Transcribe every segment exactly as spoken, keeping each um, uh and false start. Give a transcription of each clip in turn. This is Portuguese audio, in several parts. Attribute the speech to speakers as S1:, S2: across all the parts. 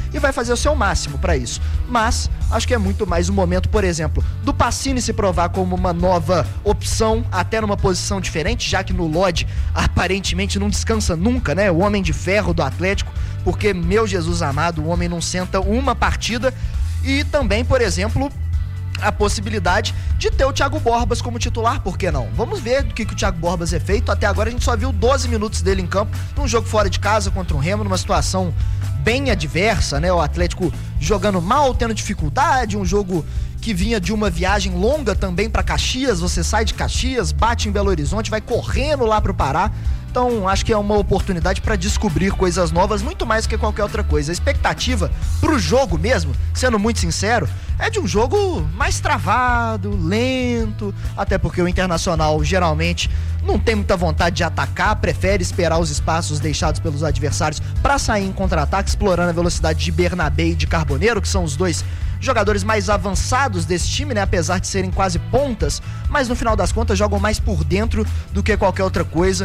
S1: e vai fazer o seu máximo para isso. Mas acho que é muito mais um momento, por exemplo, do Pacini se provar como uma nova opção, até numa posição diferente, já que no Lodge aparentemente não descansa nunca, né? O homem de ferro do Atlético, porque, meu Jesus amado, o homem não senta uma partida. E também, por exemplo, a possibilidade de ter o Thiago Borbas como titular, por que não? Vamos ver do que, que o Thiago Borbas é feito. Até agora a gente só viu doze minutos dele em campo, num jogo fora de casa contra o Remo, numa situação bem adversa, né? O Atlético jogando mal, tendo dificuldade, um jogo que vinha de uma viagem longa também para Caxias. Você sai de Caxias, bate em Belo Horizonte, vai correndo lá pro Pará. Então, acho que é uma oportunidade para descobrir coisas novas, muito mais que qualquer outra coisa. A expectativa pro jogo mesmo, sendo muito sincero, é de um jogo mais travado, lento, até porque o Internacional geralmente não tem muita vontade de atacar, prefere esperar os espaços deixados pelos adversários para sair em contra-ataque, explorando a velocidade de Bernabé e de Carboneiro, que são os dois jogadores mais avançados desse time, né? Apesar de serem quase pontas, mas no final das contas jogam mais por dentro do que qualquer outra coisa.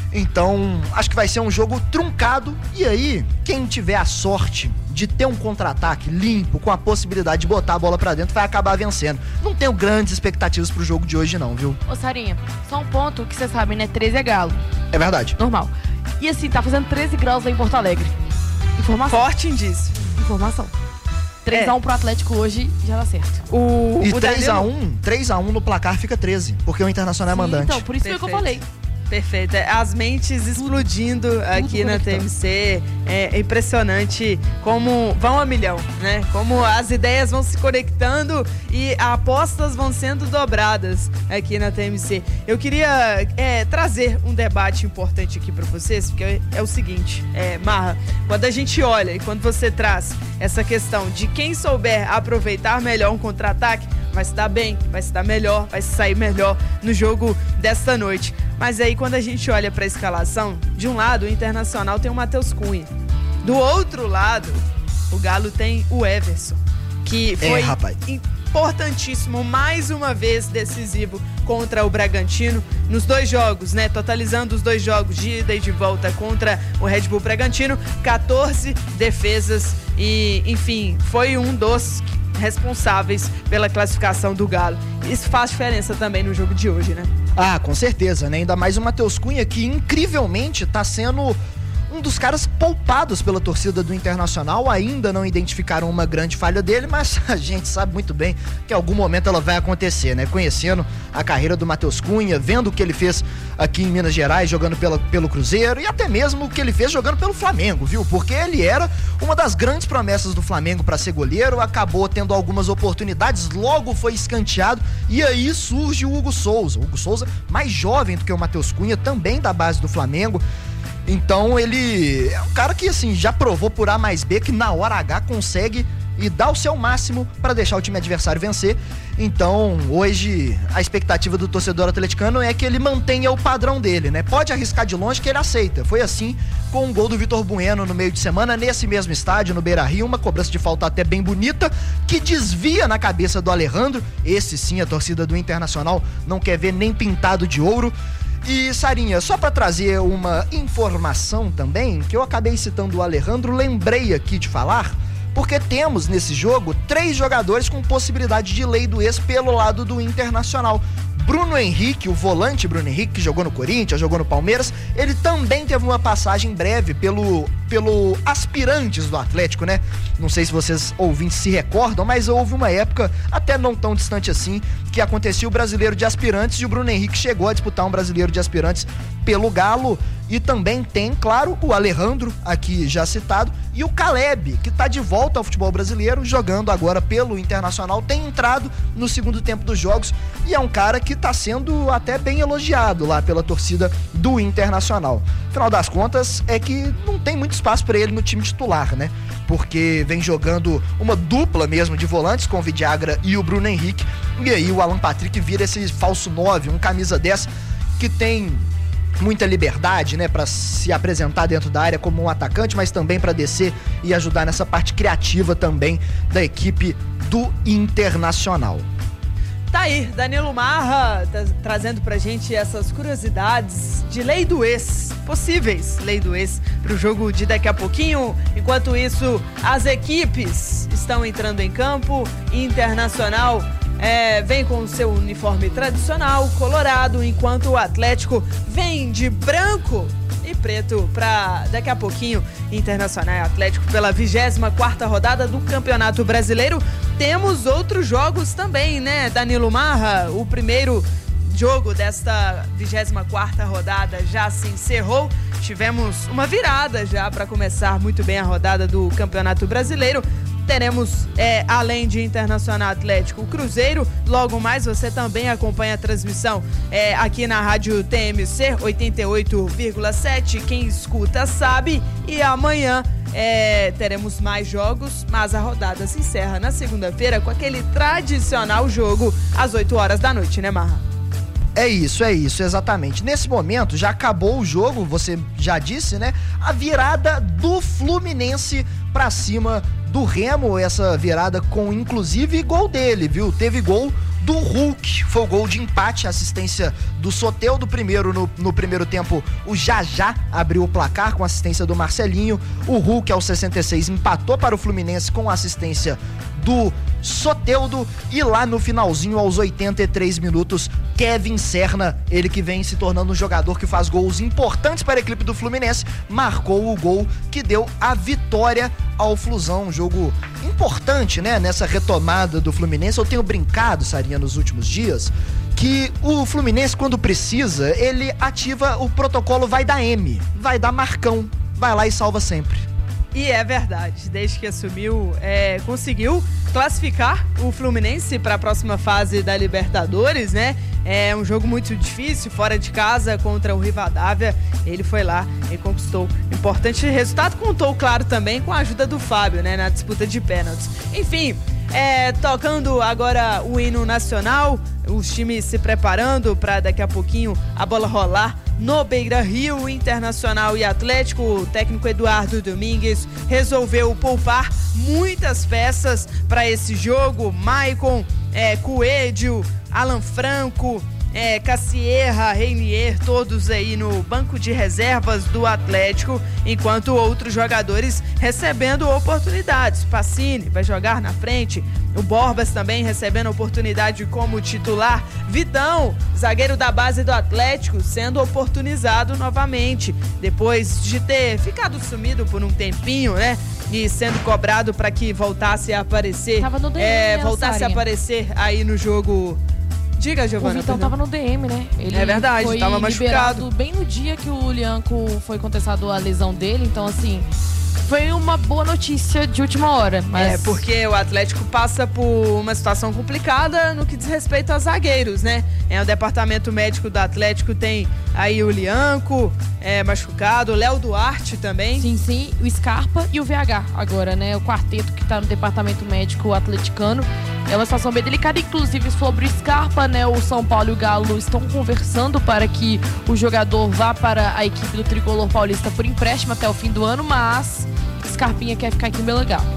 S1: Então, acho que vai ser um jogo truncado. E aí, quem tiver a sorte de ter um contra-ataque limpo, com a possibilidade de botar a bola pra dentro, vai acabar vencendo. Não tenho grandes expectativas pro jogo de hoje não, viu?
S2: Ô Sarinha, só um ponto que você sabe, né? treze é galo.
S1: É verdade.
S2: Normal. E assim, tá fazendo treze graus lá em Porto Alegre. Informação.
S3: Forte indício.
S2: Informação. três a um é. Pro Atlético hoje já dá certo.
S1: O, e o três a um, três a um no placar fica treze, porque o Internacional
S2: Sim,
S1: é mandante.
S2: Então, por isso Perfeito. que eu falei.
S3: Perfeito. As mentes explodindo tudo, aqui tudo na T M C. É impressionante como vão a milhão, né? Como as ideias vão se conectando e apostas vão sendo dobradas aqui na T M C. Eu queria é, trazer um debate importante aqui para vocês, porque é, é o seguinte, é, Marra, quando a gente olha e quando você traz essa questão de quem souber aproveitar melhor um contra-ataque, vai se dar bem, vai se dar melhor, vai se sair melhor no jogo desta noite. Mas aí quando a gente olha para a escalação, de um lado o Internacional tem o Matheus Cunha, do outro lado o Galo tem o Everson, que foi é, importantíssimo, mais uma vez decisivo contra o Bragantino nos dois jogos, né? Totalizando os dois jogos de ida e de volta contra o Red Bull Bragantino, quatorze defesas e, enfim, foi um dos responsáveis pela classificação do Galo. Isso faz diferença também no jogo de hoje, né?
S1: Ah, com certeza, né? Ainda mais o Matheus Cunha, que incrivelmente tá sendo um dos caras poupados pela torcida do Internacional. Ainda não identificaram uma grande falha dele, mas a gente sabe muito bem que em algum momento ela vai acontecer, né? Conhecendo a carreira do Matheus Cunha, vendo o que ele fez aqui em Minas Gerais, jogando pela, pelo Cruzeiro, e até mesmo o que ele fez jogando pelo Flamengo, viu? Porque ele era uma das grandes promessas do Flamengo para ser goleiro, acabou tendo algumas oportunidades, logo foi escanteado, e aí surge o Hugo Souza. O Hugo Souza, mais jovem do que o Matheus Cunha, também da base do Flamengo. Então ele é um cara que assim já provou por A mais B que na hora H consegue e dá o seu máximo para deixar o time adversário vencer. Então hoje a expectativa do torcedor atleticano é que ele mantenha o padrão dele, né? Pode arriscar de longe que ele aceita. Foi assim com o gol do Vitor Bueno no meio de semana, nesse mesmo estádio, no Beira-Rio, uma cobrança de falta até bem bonita, que desvia na cabeça do Alejandro. Esse sim a torcida do Internacional não quer ver nem pintado de ouro. E Sarinha, só para trazer uma informação também, que eu acabei citando o Alejandro, lembrei aqui de falar, porque temos nesse jogo três jogadores com possibilidade de lei do ex pelo lado do Internacional. Bruno Henrique, o volante Bruno Henrique, que jogou no Corinthians, jogou no Palmeiras, ele também teve uma passagem breve pelo, pelo Aspirantes do Atlético, né? Não sei se vocês ouvintes se recordam, mas houve uma época, até não tão distante assim, que acontecia o Brasileiro de Aspirantes e o Bruno Henrique chegou a disputar um Brasileiro de Aspirantes pelo Galo. E também tem, claro, o Alejandro, aqui já citado, e o Caleb, que está de volta ao futebol brasileiro, jogando agora pelo Internacional, tem entrado no segundo tempo dos jogos e é um cara que está sendo até bem elogiado lá pela torcida do Internacional. Afinal das contas, é que não tem muito espaço para ele no time titular, né? Porque vem jogando uma dupla mesmo de volantes com o Vidiagra e o Bruno Henrique, e aí o Alan Patrick vira esse falso nove, um camisa dez que tem muita liberdade, né, para se apresentar dentro da área como um atacante, mas também para descer e ajudar nessa parte criativa também da equipe do Internacional.
S3: Tá aí, Danilo Marra tá trazendo pra gente essas curiosidades de lei do ex, possíveis lei do ex, pro jogo de daqui a pouquinho. Enquanto isso, as equipes estão entrando em campo. Internacional é, vem com o seu uniforme tradicional, colorado, enquanto o Atlético vem de branco e preto para daqui a pouquinho. Internacional e Atlético pela vigésima quarta rodada do Campeonato Brasileiro. Temos outros jogos também, né, Danilo Marra? O primeiro jogo desta vigésima quarta rodada já se encerrou. Tivemos uma virada já para começar muito bem a rodada do Campeonato Brasileiro. Teremos, é, além de Internacional Atlético, o Cruzeiro. Logo mais você também acompanha a transmissão é, aqui na Rádio T M C oitenta e oito vírgula sete. Quem escuta sabe. E amanhã é, teremos mais jogos, mas a rodada se encerra na segunda-feira com aquele tradicional jogo às oito horas da noite, né, Marra?
S1: É isso, é isso, exatamente. Nesse momento já acabou o jogo, você já disse, né? A virada do Fluminense pra cima do Remo, essa virada com inclusive gol dele, viu? Teve gol do Hulk, foi o gol de empate, assistência do Soteldo. Primeiro, no, no primeiro tempo, o Jajá abriu o placar com assistência do Marcelinho. O Hulk, aos sessenta e seis, empatou para o Fluminense com assistência do Soteldo. E lá no finalzinho, aos oitenta e três minutos, Kevin Serna, ele que vem se tornando um jogador que faz gols importantes para a equipe do Fluminense, marcou o gol que deu a vitória ao Flusão. Um jogo importante, né, nessa retomada do Fluminense. Eu tenho brincado, Sarinha, nos últimos dias, que o Fluminense, quando precisa, ele ativa o protocolo vai dar M, vai dar Marcão, vai lá e salva sempre.
S3: E é verdade, desde que assumiu, é, conseguiu classificar o Fluminense para a próxima fase da Libertadores, né? É um jogo muito difícil, fora de casa, contra o Rivadavia. Ele foi lá e conquistou importante resultado. Contou, claro, também com a ajuda do Fábio, né? Na disputa de pênaltis. Enfim, é, tocando agora o hino nacional, os times se preparando para daqui a pouquinho a bola rolar no Beira-Rio. Internacional e Atlético. O técnico Eduardo Domingues resolveu poupar muitas peças para esse jogo. Maicon, é, Coelho, Alan Franco, é, Cassierra, Reinier, todos aí no banco de reservas do Atlético, enquanto outros jogadores recebendo oportunidades. Pacini vai jogar na frente, o Borbas também recebendo oportunidade como titular. Vitão, zagueiro da base do Atlético, sendo oportunizado novamente, depois de ter ficado sumido por um tempinho, né? E sendo cobrado para que voltasse a aparecer.
S2: Tava no D M,
S3: é,
S2: né,
S3: voltasse a aparecer aí no jogo. Diga, Giovana.
S2: O Vitão tava no D M, né? Ele
S3: é verdade,
S2: foi
S3: tava machucado.
S2: Bem no dia que o Lianco foi contestado a lesão dele, então assim, foi uma boa notícia de última hora. Mas...
S3: É, porque o Atlético passa por uma situação complicada no que diz respeito a zagueiros, né? É, o departamento médico do Atlético tem aí o Lianco, é, machucado, o Léo Duarte também.
S2: Sim, sim, o Scarpa e o V H agora, né? O quarteto que tá no departamento médico atleticano. É uma situação bem delicada, inclusive sobre o Scarpa, né? O São Paulo e o Galo estão conversando para que o jogador vá para a equipe do Tricolor Paulista por empréstimo até o fim do ano, mas Scarpinha quer ficar aqui em Belo Galo.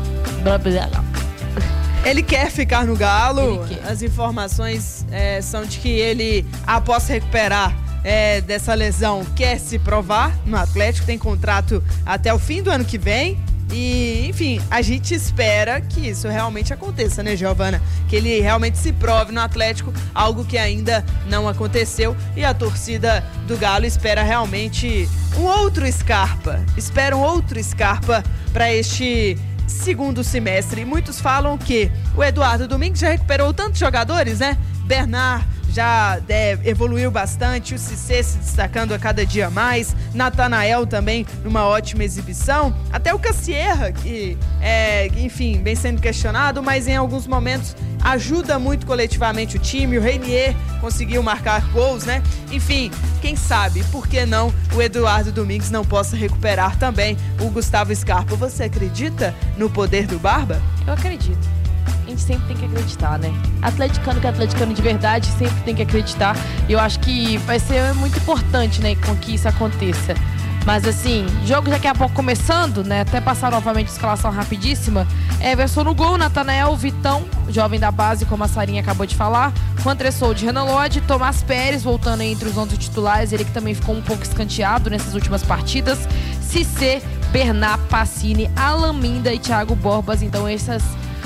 S3: Ele quer ficar no Galo.
S2: Quer.
S3: As informações é, são de que ele, após recuperar é, dessa lesão, quer se provar no Atlético, tem contrato até o fim do ano que vem. E, enfim, a gente espera que isso realmente aconteça, né, Giovana? Que ele realmente se prove no Atlético, algo que ainda não aconteceu. E a torcida do Galo espera realmente um outro Scarpa. Espera um outro Scarpa para este segundo semestre. E muitos falam que o Eduardo Domingues já recuperou tantos jogadores, né? Bernard já é, evoluiu bastante, o Cissé se destacando a cada dia mais, Natanael também numa ótima exibição, até o Cassierra, que é, enfim, vem sendo questionado, mas em alguns momentos ajuda muito coletivamente o time. O Reinier conseguiu marcar gols, né? Enfim, quem sabe, por que não o Eduardo Domingues não possa recuperar também o Gustavo Scarpa? Você acredita no poder do Barba?
S2: Eu acredito. A gente sempre tem que acreditar, né? Atleticano que é atleticano de verdade sempre tem que acreditar. E eu acho que vai ser muito importante, né, com que isso aconteça. Mas assim, jogo daqui a pouco começando, né? Até passar novamente a escalação rapidíssima. Everson no gol, Natanael, Vitão, jovem da base, como a Sarinha acabou de falar. Juan Tressoldi, Renan Lodge, Tomás Pérez, voltando entre os onze titulares. Ele que também ficou um pouco escanteado nessas últimas partidas. Cissé, Bernat, Pacini, Alan Minda e Thiago Borbas. Então essas...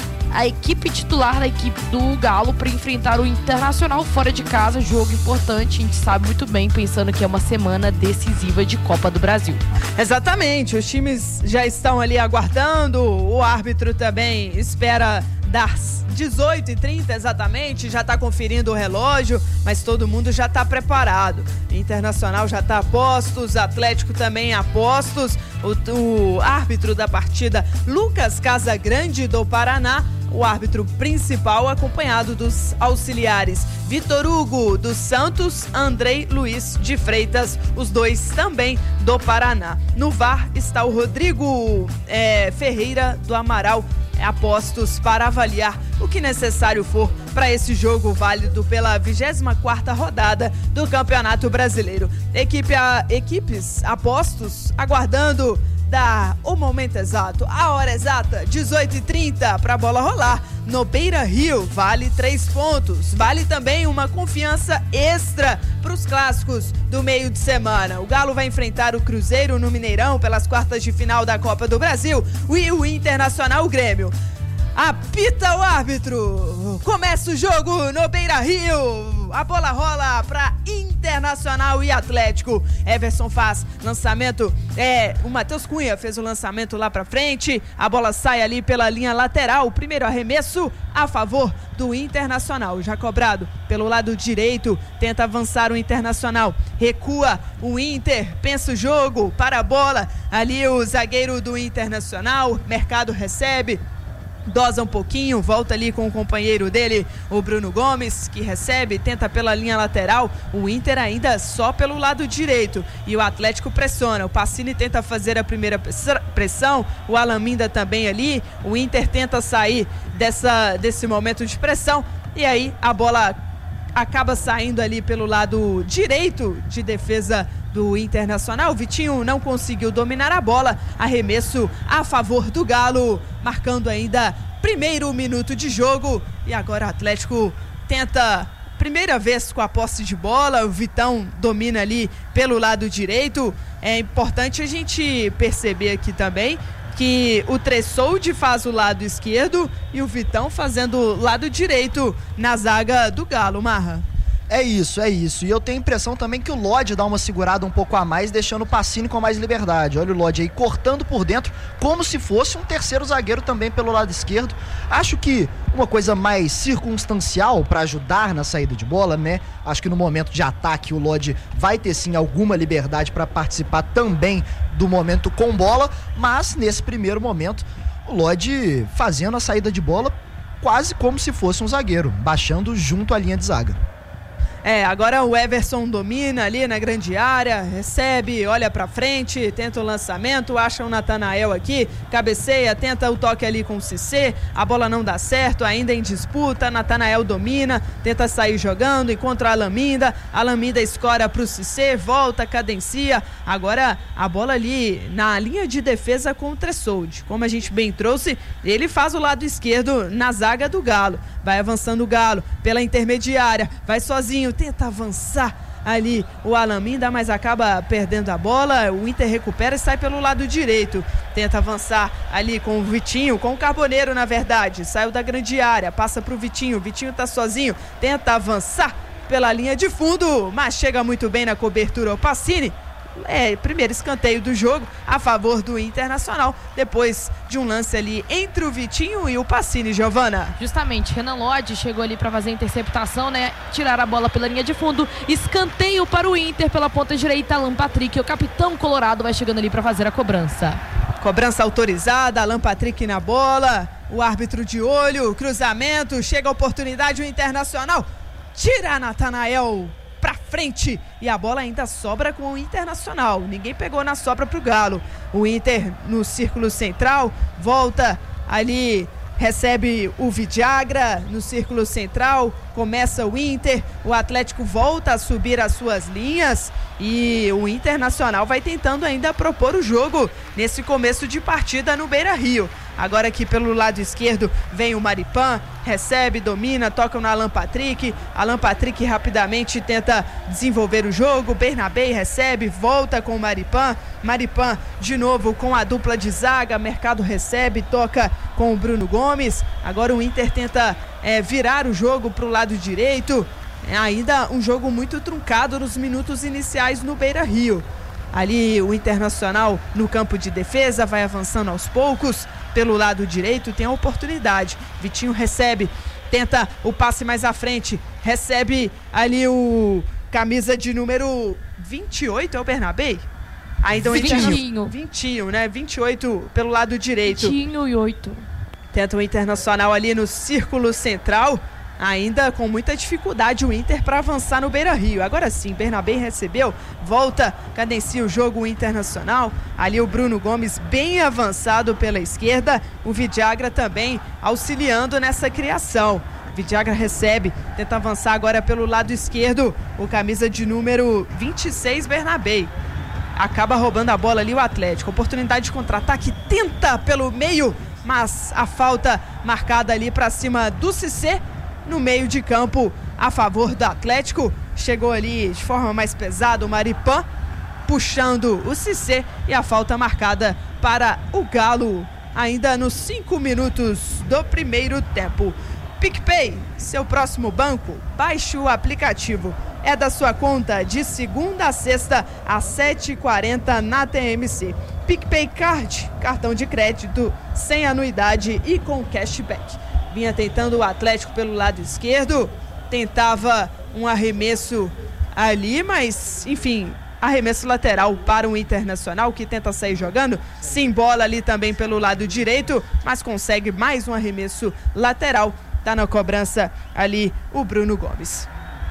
S2: a equipe titular da equipe do Galo para enfrentar o Internacional fora de casa, jogo importante, a gente sabe muito bem, pensando que é uma semana decisiva de Copa do Brasil.
S3: Exatamente, os times já estão ali aguardando, o árbitro também espera das dezoito e trinta exatamente, já está conferindo o relógio, mas todo mundo já está preparado. O Internacional já está a postos, o Atlético também a postos. O, o árbitro da partida, Lucas Casagrande do Paraná, o árbitro principal, acompanhado dos auxiliares Vitor Hugo dos Santos, Andrei Luiz de Freitas, os dois também do Paraná. No V A R está o Rodrigo é, Ferreira do Amaral, a postos para avaliar o que necessário for para esse jogo válido pela vigésima quarta rodada do Campeonato Brasileiro. Equipe a, equipes a postos, aguardando dar o momento exato, a hora exata, dezoito e trinta, para a bola rolar no Beira-Rio. Vale três pontos, vale também uma confiança extra para os clássicos do meio de semana. O Galo vai enfrentar o Cruzeiro no Mineirão pelas quartas de final da Copa do Brasil e o Internacional, o Grêmio. Apita o árbitro, começa o jogo no Beira-Rio, a bola rola para Internacional e Atlético. Everson faz lançamento, é, o Matheus Cunha fez o lançamento lá para frente, a bola sai ali pela linha lateral, o primeiro arremesso a favor do Internacional, já cobrado pelo lado direito, tenta avançar o Internacional, recua o Inter, pensa o jogo, para a bola, ali o zagueiro do Internacional, Mercado recebe, dosa um pouquinho, volta ali com o companheiro dele, o Bruno Gomes, que recebe, tenta pela linha lateral, o Inter ainda só pelo lado direito, e o Atlético pressiona, o Pacini tenta fazer a primeira pressão, o Alan Minda também ali, o Inter tenta sair dessa, desse momento de pressão, e aí a bola acaba saindo ali pelo lado direito de defesa do Internacional. O Vitinho não conseguiu dominar a bola, arremesso a favor do Galo, marcando ainda primeiro minuto de jogo, e agora o Atlético tenta, primeira vez com a posse de bola, o Vitão domina ali pelo lado direito. É importante a gente perceber aqui também que o Tressoldi faz o lado esquerdo e o Vitão fazendo o lado direito na zaga do Galo, Marra.
S1: É isso, é isso. E eu tenho a impressão também que o Lodge dá uma segurada um pouco a mais, deixando o Pacini com mais liberdade. Olha o Lodge aí cortando por dentro, como se fosse um terceiro zagueiro também pelo lado esquerdo. Acho que uma coisa mais circunstancial para ajudar na saída de bola, né? Acho que no momento de ataque o Lodge vai ter sim alguma liberdade para participar também do momento com bola, mas nesse primeiro momento o Lodge fazendo a saída de bola quase como se fosse um zagueiro, baixando junto à linha de zaga.
S3: É, agora o Everson domina ali na grande área, recebe, olha pra frente, tenta o lançamento, acha o Natanael aqui, cabeceia, tenta o toque ali com o Cissé, a bola não dá certo, ainda em disputa, Natanael domina, tenta sair jogando, encontra a Alan Minda, Alan Minda escora pro Cissé, volta, cadencia, agora a bola ali na linha de defesa com o Tressoldi, como a gente bem trouxe, ele faz o lado esquerdo na zaga do Galo, vai avançando o Galo pela intermediária, vai sozinho, tenta avançar ali o Alan Minda, mas acaba perdendo a bola, o Inter recupera e sai pelo lado direito, tenta avançar ali com o Vitinho, com o Carboneiro na verdade, saiu da grande área, passa pro Vitinho, o Vitinho tá sozinho, tenta avançar pela linha de fundo, mas chega muito bem na cobertura o Pacini. É, primeiro escanteio do jogo a favor do Internacional, depois de um lance ali entre o Vitinho e o Pacini, Giovana.
S2: Justamente, Renan Lodge chegou ali para fazer a interceptação, né? Tirar a bola pela linha de fundo, escanteio para o Inter pela ponta direita, Alan Patrick, o capitão colorado vai chegando ali para fazer a cobrança.
S3: Cobrança autorizada, Alan Patrick na bola, o árbitro de olho, cruzamento, chega a oportunidade, o Internacional tira Natanael pra frente e a bola ainda sobra com o Internacional, ninguém pegou na sobra pro Galo, o Inter no círculo central, volta ali recebe o Vidagra no círculo central, começa o Inter, o Atlético volta a subir as suas linhas e o Internacional vai tentando ainda propor o jogo nesse começo de partida no Beira-Rio. Agora aqui pelo lado esquerdo vem o Maripan, recebe, domina, toca no Alan Patrick. Alan Patrick rapidamente tenta desenvolver o jogo. Bernabé recebe, volta com o Maripan. Maripan de novo com a dupla de zaga. Mercado recebe, toca com o Bruno Gomes. Agora o Inter tenta é, virar o jogo para o lado direito. É ainda um jogo muito truncado nos minutos iniciais no Beira-Rio. Ali o Internacional no campo de defesa vai avançando aos poucos. Pelo lado direito tem a oportunidade. Vitinho recebe, tenta o passe mais à frente. Recebe ali o camisa de número vinte e oito, é o Bernabé? Ainda o
S2: Vitinho.
S3: Vitinho, né? vinte e oito pelo lado direito.
S2: Vitinho e oito.
S3: Tenta o Internacional ali no círculo central. Ainda com muita dificuldade o Inter para avançar no Beira-Rio. Agora sim, Bernabé recebeu, volta, cadencia o jogo o Internacional. Ali o Bruno Gomes bem avançado pela esquerda. O Vidagra também auxiliando nessa criação. Vidagra recebe, tenta avançar agora pelo lado esquerdo. O camisa de número vinte e seis, Bernabé. Acaba roubando a bola ali o Atlético. Oportunidade de contra-ataque, tenta pelo meio, mas a falta marcada ali para cima do Cissé. No meio de campo a favor do Atlético, chegou ali de forma mais pesada o Maripan, puxando o Cissé e a falta marcada para o Galo, ainda nos cinco minutos do primeiro tempo. PicPay, seu próximo banco, baixe o aplicativo, é da sua conta de segunda a sexta às sete e quarenta na T M C. PicPay Card, cartão de crédito sem anuidade e com cashback. Vinha tentando o Atlético pelo lado esquerdo, tentava um arremesso ali, mas enfim, arremesso lateral para o Internacional, que tenta sair jogando, sem bola ali também pelo lado direito, mas consegue mais um arremesso lateral. Tá na cobrança ali o Bruno Gomes.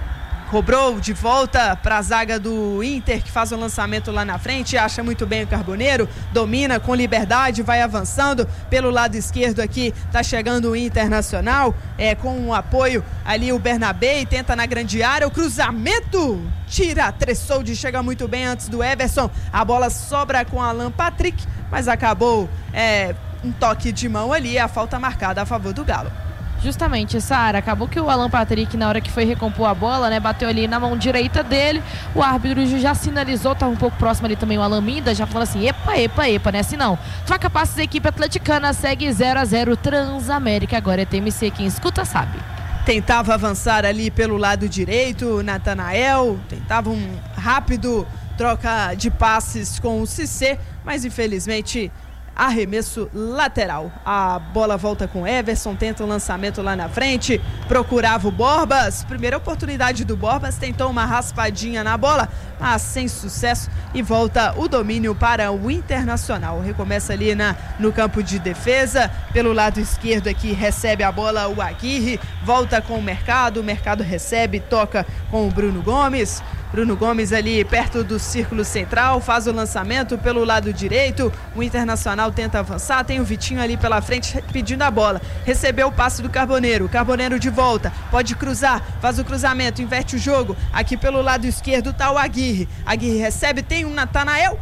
S3: Cobrou de volta para a zaga do Inter, que faz o lançamento lá na frente, acha muito bem o Carboneiro, domina com liberdade, vai avançando pelo lado esquerdo aqui, tá chegando o Internacional, é, com o apoio ali o Bernabé, tenta na grande área, o cruzamento, tira, Tressoldi, chega muito bem antes do Everson, a bola sobra com Alan Patrick, mas acabou é, um toque de mão ali, a falta marcada a favor do Galo.
S2: Justamente, Sara, acabou que o Alan Patrick, na hora que foi recompor a bola, né, bateu ali na mão direita dele, o árbitro já sinalizou, estava um pouco próximo ali também o Alan Minda, já falando assim, epa, epa, epa, né, assim não. Troca passes, a equipe atleticana segue zero a zero, Transamérica, agora é T M C, quem escuta sabe.
S3: Tentava avançar ali pelo lado direito, Natanael, tentava um rápido troca de passes com o Cissé, mas infelizmente arremesso lateral. A bola volta com Everson, tenta o lançamento lá na frente, procurava o Borbas, primeira oportunidade do Borbas, tentou uma raspadinha na bola, mas sem sucesso, e volta o domínio para o Internacional. Recomeça ali na, no campo de defesa, pelo lado esquerdo aqui recebe a bola o Aguirre, volta com o Mercado, o Mercado recebe, toca com o Bruno Gomes. Bruno Gomes ali perto do círculo central, faz o lançamento pelo lado direito, o Internacional tenta avançar, tem o Vitinho ali pela frente pedindo a bola, recebeu o passe do Carboneiro, Carboneiro de volta, pode cruzar, faz o cruzamento, inverte o jogo, aqui pelo lado esquerdo tá o Aguirre, Aguirre recebe, tem um Natanael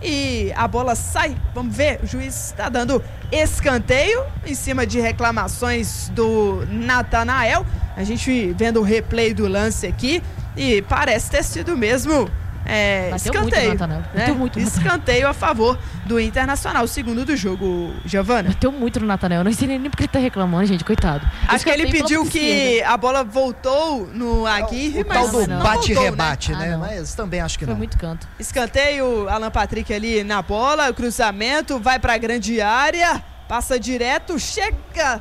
S3: e a bola sai, vamos ver, o juiz está dando escanteio em cima de reclamações do Natanael, a gente vendo o replay do lance aqui, e parece ter sido mesmo é, escanteio. Muito, né? Bateu muito, escanteio a favor do Internacional, o segundo do jogo, Giovana.
S2: Bateu muito no Natanael, não sei nem porque ele tá reclamando, gente, coitado.
S3: Acho que ele pediu que a bola voltou no Aguirre,
S1: o, o
S3: mas
S1: tal do
S3: não
S1: bate-rebate,
S3: voltou,
S1: né?
S2: Ah,
S1: mas também acho que
S2: Foi
S1: não.
S2: muito canto.
S3: Escanteio, Alan Patrick ali na bola, cruzamento, vai pra grande área, passa direto, chega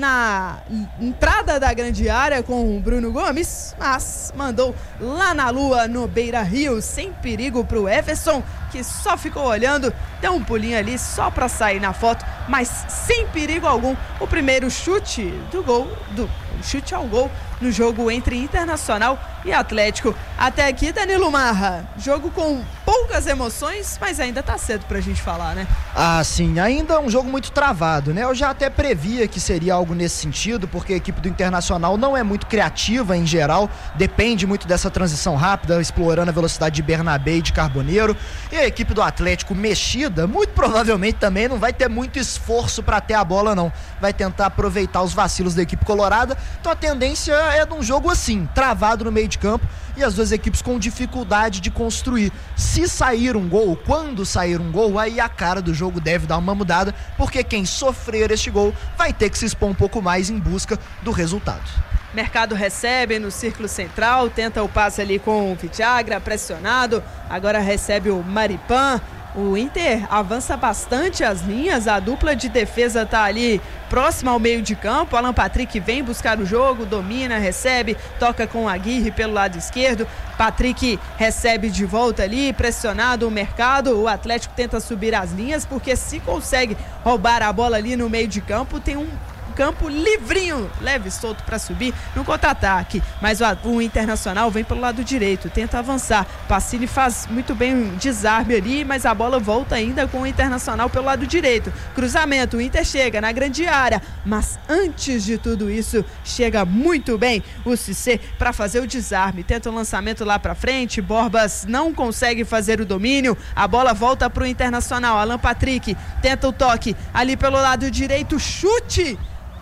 S3: na entrada da grande área com o Bruno Gomes, mas mandou lá na lua no Beira-Rio, sem perigo pro Everson, que só ficou olhando, deu um pulinho ali só pra sair na foto, mas sem perigo algum. O primeiro chute do gol, do chute ao gol no jogo entre Internacional e Atlético. Até aqui, Danilo Marra, jogo com poucas emoções, mas ainda tá cedo pra gente falar, né?
S1: Ah, sim, ainda é um jogo muito travado, né? Eu já até previa que seria algo nesse sentido, porque a equipe do Internacional não é muito criativa em geral, depende muito dessa transição rápida, explorando a velocidade de Bernabé e de Carboneiro. E a equipe do Atlético mexida, muito provavelmente também não vai ter muito esforço pra ter a bola, não. Vai tentar aproveitar os vacilos da equipe colorada. Então a tendência é de um jogo assim, travado no meio de campo e as duas equipes com dificuldade de construir. Se sair um gol, quando sair um gol, aí a cara do jogo deve dar uma mudada, porque quem sofrer este gol vai ter que se expor um pouco mais em busca do resultado.
S3: Mercado recebe no círculo central, tenta o passe ali com o Vidagra, pressionado, agora recebe o Maripan. O Inter avança bastante as linhas, a dupla de defesa tá ali próxima ao meio de campo. Alan Patrick vem buscar o jogo, domina, recebe, toca com o Aguirre pelo lado esquerdo. Patrick recebe de volta ali, pressionado o Mercado. O Atlético tenta subir as linhas, porque se consegue roubar a bola ali no meio de campo, tem um campo livrinho, leve e solto para subir no contra-ataque, mas o, o Internacional vem pelo lado direito, tenta avançar. Pacini faz muito bem um desarme ali, mas a bola volta ainda com o Internacional pelo lado direito. Cruzamento, o Inter chega na grande área, mas antes de tudo isso, chega muito bem o Cissé para fazer o desarme, tenta o lançamento lá para frente. Borbas não consegue fazer o domínio, a bola volta para o Internacional. Alan Patrick tenta o toque ali pelo lado direito, chute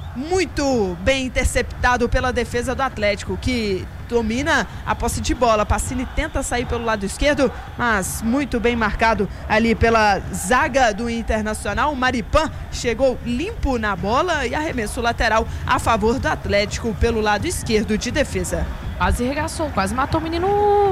S3: muito bem interceptado pela defesa do Atlético, que domina a posse de bola. Pacini tenta sair pelo lado esquerdo, mas muito bem marcado ali pela zaga do Internacional. O Maripan chegou limpo na bola e arremesso lateral a favor do Atlético pelo lado esquerdo de defesa.
S2: Quase regaçou, quase matou o menino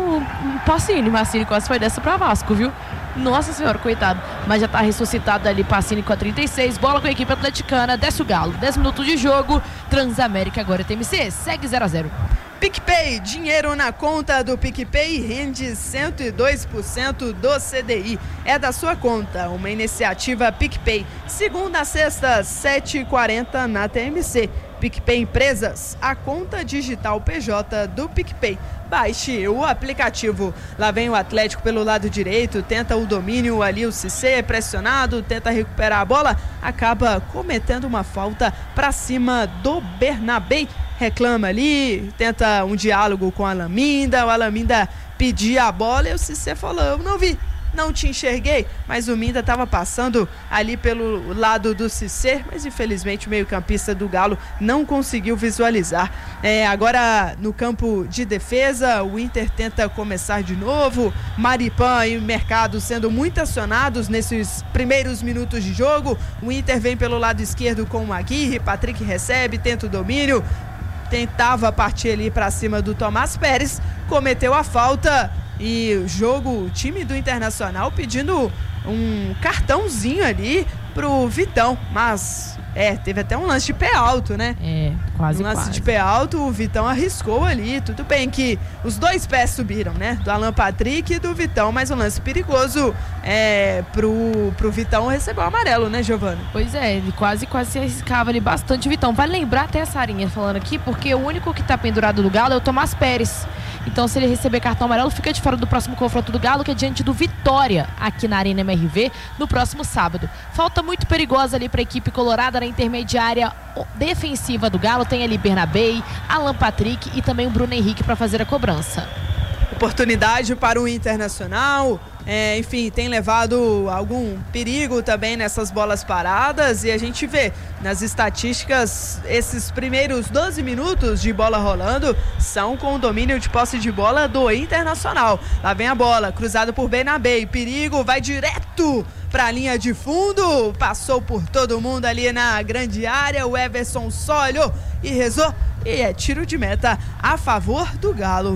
S2: Pacini. Pacini quase foi dessa pra Vasco, viu? Nossa senhora, coitado. Mas já tá ressuscitado ali Pacini com a trinta e seis. Bola com a equipe atleticana, desce o Galo. dez minutos de jogo, Transamérica agora T M C, segue zero a zero.
S3: PicPay, dinheiro na conta do PicPay rende cento e dois por cento do C D I. É da sua conta, uma iniciativa PicPay. Segunda a sexta, sete e quarenta na T M C. PicPay Empresas, a conta digital P J do PicPay. Baixe o aplicativo. Lá vem o Atlético pelo lado direito, tenta o domínio ali, o Cissé pressionado, tenta recuperar a bola, acaba cometendo uma falta para cima do Bernabé. Reclama ali, tenta um diálogo com a Alaminda, o Alaminda pedia a bola e o Cissé falou: eu não vi, não te enxerguei, mas o Minda estava passando ali pelo lado do Cissé, mas infelizmente o meio-campista do Galo não conseguiu visualizar. É, agora no campo de defesa, o Inter tenta começar de novo. Maripan e o Mercado sendo muito acionados nesses primeiros minutos de jogo. O Inter vem pelo lado esquerdo com o Aguirre, Patrick recebe, tenta o domínio, tentava partir ali para cima do Tomás Pérez, cometeu a falta. E o jogo, o time do Internacional pedindo um cartãozinho ali pro Vitão, mas é, teve até um lance de pé alto, né?
S2: É, quase,
S3: Um lance
S2: quase.
S3: de pé alto, o Vitão arriscou ali, tudo bem que os dois pés subiram, né? Do Alan Patrick e do Vitão, mas um lance perigoso é, pro, pro Vitão recebeu o amarelo, né, Giovana?
S2: Pois é, ele quase, quase se arriscava ali bastante, Vitão. Vai lembrar até a Sarinha falando aqui, porque o único que tá pendurado do Galo é o Tomás Pérez. Então, se ele receber cartão amarelo, fica de fora do próximo confronto do Galo, que é diante do Vitória, aqui na Arena M R V, no próximo sábado. Falta muito perigosa ali para a equipe colorada na intermediária defensiva do Galo. Tem ali Bernabé, Alan Patrick e também o Bruno Henrique para fazer a cobrança.
S3: Oportunidade para o Internacional. É, enfim, tem levado algum perigo também nessas bolas paradas, e a gente vê nas estatísticas esses primeiros doze minutos de bola rolando são com o domínio de posse de bola do Internacional. Lá vem a bola, cruzada por Bernabé, perigo, vai direto para a linha de fundo, passou por todo mundo ali na grande área, o Everson só olhou e rezou, e é tiro de meta a favor do Galo.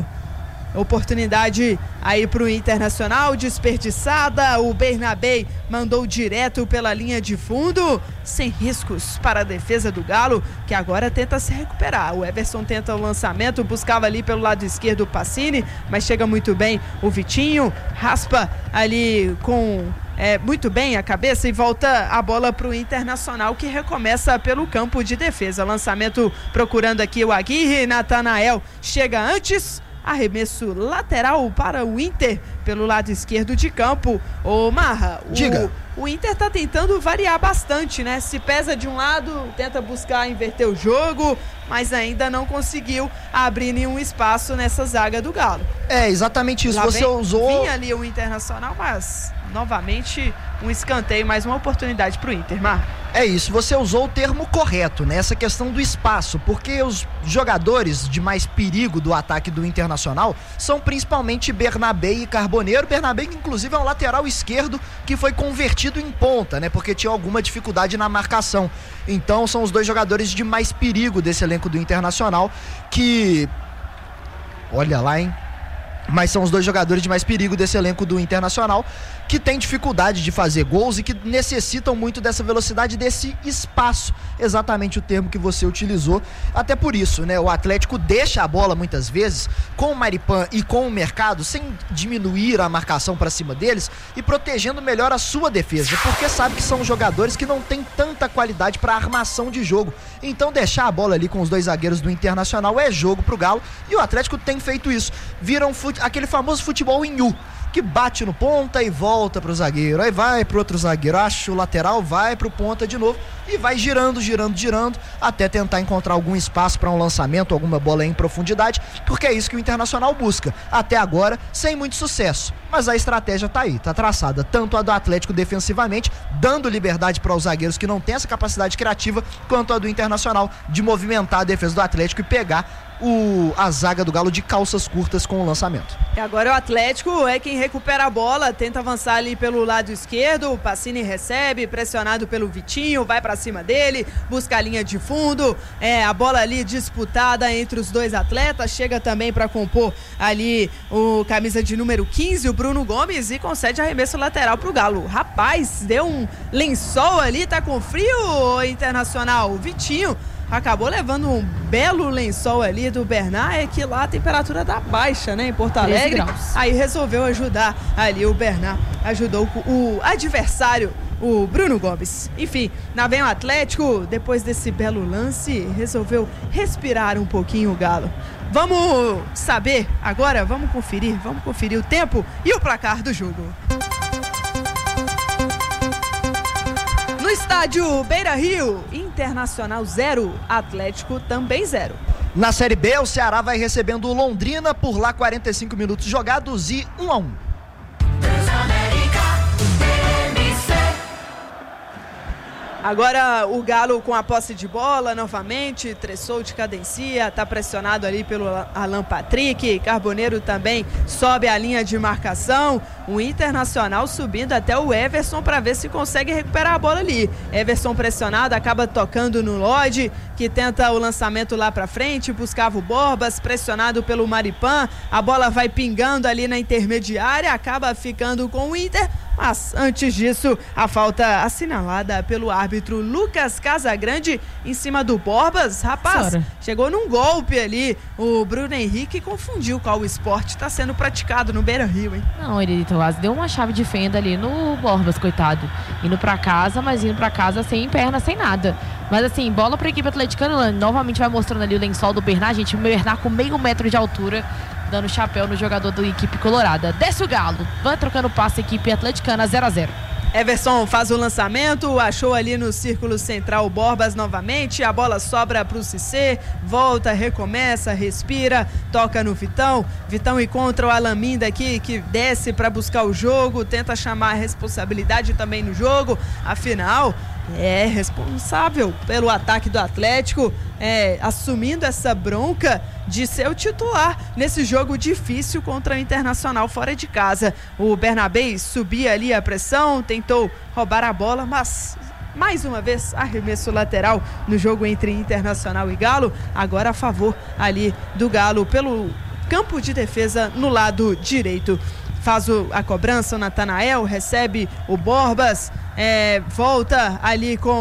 S3: Oportunidade aí pro Internacional, desperdiçada. O Bernabé mandou direto pela linha de fundo, sem riscos para a defesa do Galo, que agora tenta se recuperar. O Everson tenta o lançamento, buscava ali pelo lado esquerdo o Pacini, mas chega muito bem o Vitinho, raspa ali com é, muito bem a cabeça e volta a bola para o Internacional, que recomeça pelo campo de defesa. Lançamento procurando aqui o Aguirre, Natanael chega antes, arremesso lateral para o Inter pelo lado esquerdo de campo. Ô Marra,
S1: Diga.
S3: O, o Inter tá tentando variar bastante, né? Se pesa de um lado, tenta buscar inverter o jogo, mas ainda não conseguiu abrir nenhum espaço nessa zaga do Galo.
S1: É, exatamente isso.
S3: Lá
S1: Você
S3: vem,
S1: usou...
S3: Vinha ali o Internacional, mas novamente um escanteio, mais uma oportunidade pro Inter, Mar.
S1: É isso, você usou o termo correto, né? Essa questão do espaço, porque os jogadores de mais perigo do ataque do Internacional são principalmente Bernabé e Carboneiro. Bernabé, que inclusive é um lateral esquerdo que foi convertido em ponta, né? Porque tinha alguma dificuldade na marcação. Então são os dois jogadores de mais perigo desse elenco do Internacional que... Olha lá, hein? Mas são os dois jogadores de mais perigo desse elenco do Internacional, que tem dificuldade de fazer gols e que necessitam muito dessa velocidade, desse espaço, exatamente o termo que você utilizou. Até por isso, né, o Atlético deixa a bola muitas vezes com o Maripan e com o Mercado, sem diminuir a marcação para cima deles e protegendo melhor a sua defesa, porque sabe que são jogadores que não têm tanta qualidade para armação de jogo. Então deixar a bola ali com os dois zagueiros do Internacional é jogo pro Galo, e o Atlético tem feito isso. Viram fute- aquele famoso futebol em U, que bate no ponta e volta pro zagueiro, aí vai pro outro zagueiro, acha o lateral, vai pro ponta de novo e vai girando, girando, girando, até tentar encontrar algum espaço para um lançamento, alguma bola em profundidade, porque é isso que o Internacional busca, até agora sem muito sucesso, mas a estratégia tá aí, tá traçada, tanto a do Atlético defensivamente, dando liberdade para os zagueiros que não têm essa capacidade criativa, quanto a do Internacional de movimentar a defesa do Atlético e pegar O, a zaga do Galo de calças curtas com o lançamento.
S3: E agora o Atlético é quem recupera a bola, tenta avançar ali pelo lado esquerdo, o Pacini recebe, pressionado pelo Vitinho, vai pra cima dele, busca a linha de fundo, é, a bola ali disputada entre os dois atletas, chega também pra compor ali o camisa de número quinze, o Bruno Gomes, e concede arremesso lateral pro Galo. Rapaz, deu um lençol ali, tá com frio, Internacional, o Vitinho acabou levando um belo lençol ali do Bernard, é que lá a temperatura tá baixa, né, em Porto Alegre. Aí resolveu ajudar ali o Bernard, ajudou o adversário, o Bruno Gomes. Enfim, lá vem o Atlético, depois desse belo lance, resolveu respirar um pouquinho o Galo. Vamos saber agora, vamos conferir, vamos conferir o tempo e o placar do jogo. No estádio Beira-Rio, Internacional zero, Atlético também zero.
S1: Na Série B, o Ceará vai recebendo o Londrina, por lá quarenta e cinco minutos jogados e um a um.
S3: Agora o Galo com a posse de bola novamente, Tressolte cadencia, tá pressionado ali pelo Alan Patrick, Carboneiro também sobe a linha de marcação, o Internacional subindo até o Everson para ver se consegue recuperar a bola ali. Everson pressionado, acaba tocando no Lodge, que tenta o lançamento lá para frente, buscava o Borbas, pressionado pelo Maripan, a bola vai pingando ali na intermediária, acaba ficando com o Inter, mas antes disso, a falta assinalada pelo árbitro Lucas Casagrande em cima do Borbas. Rapaz, Senhora. Chegou num golpe ali, o Bruno Henrique confundiu qual esporte está sendo praticado no Beira-Rio, hein?
S2: Não, ele quase deu uma chave de fenda ali no Borbas, coitado. Indo pra casa, mas indo pra casa sem perna, sem nada. Mas assim, bola pra equipe atleticana, novamente vai mostrando ali o lençol do Bernard, gente, o Bernard com meio metro de altura, dando chapéu no jogador da equipe colorada. Desce o Galo, vai trocando passe, equipe atleticana zero a zero.
S3: Everson faz o lançamento, achou ali no círculo central o Borbas novamente, a bola sobra pro Cissé, volta, recomeça, respira, toca no Vitão, Vitão encontra o Alaminda aqui, que desce para buscar o jogo, tenta chamar a responsabilidade também no jogo, afinal é responsável pelo ataque do Atlético, é, assumindo essa bronca de ser o titular nesse jogo difícil contra o Internacional fora de casa. O Bernabé subia ali a pressão, tentou roubar a bola, mas mais uma vez arremesso lateral no jogo entre Internacional e Galo, agora a favor ali do Galo pelo campo de defesa no lado direito. Faz o, a cobrança, o Natanael recebe o Borbas, é, volta ali com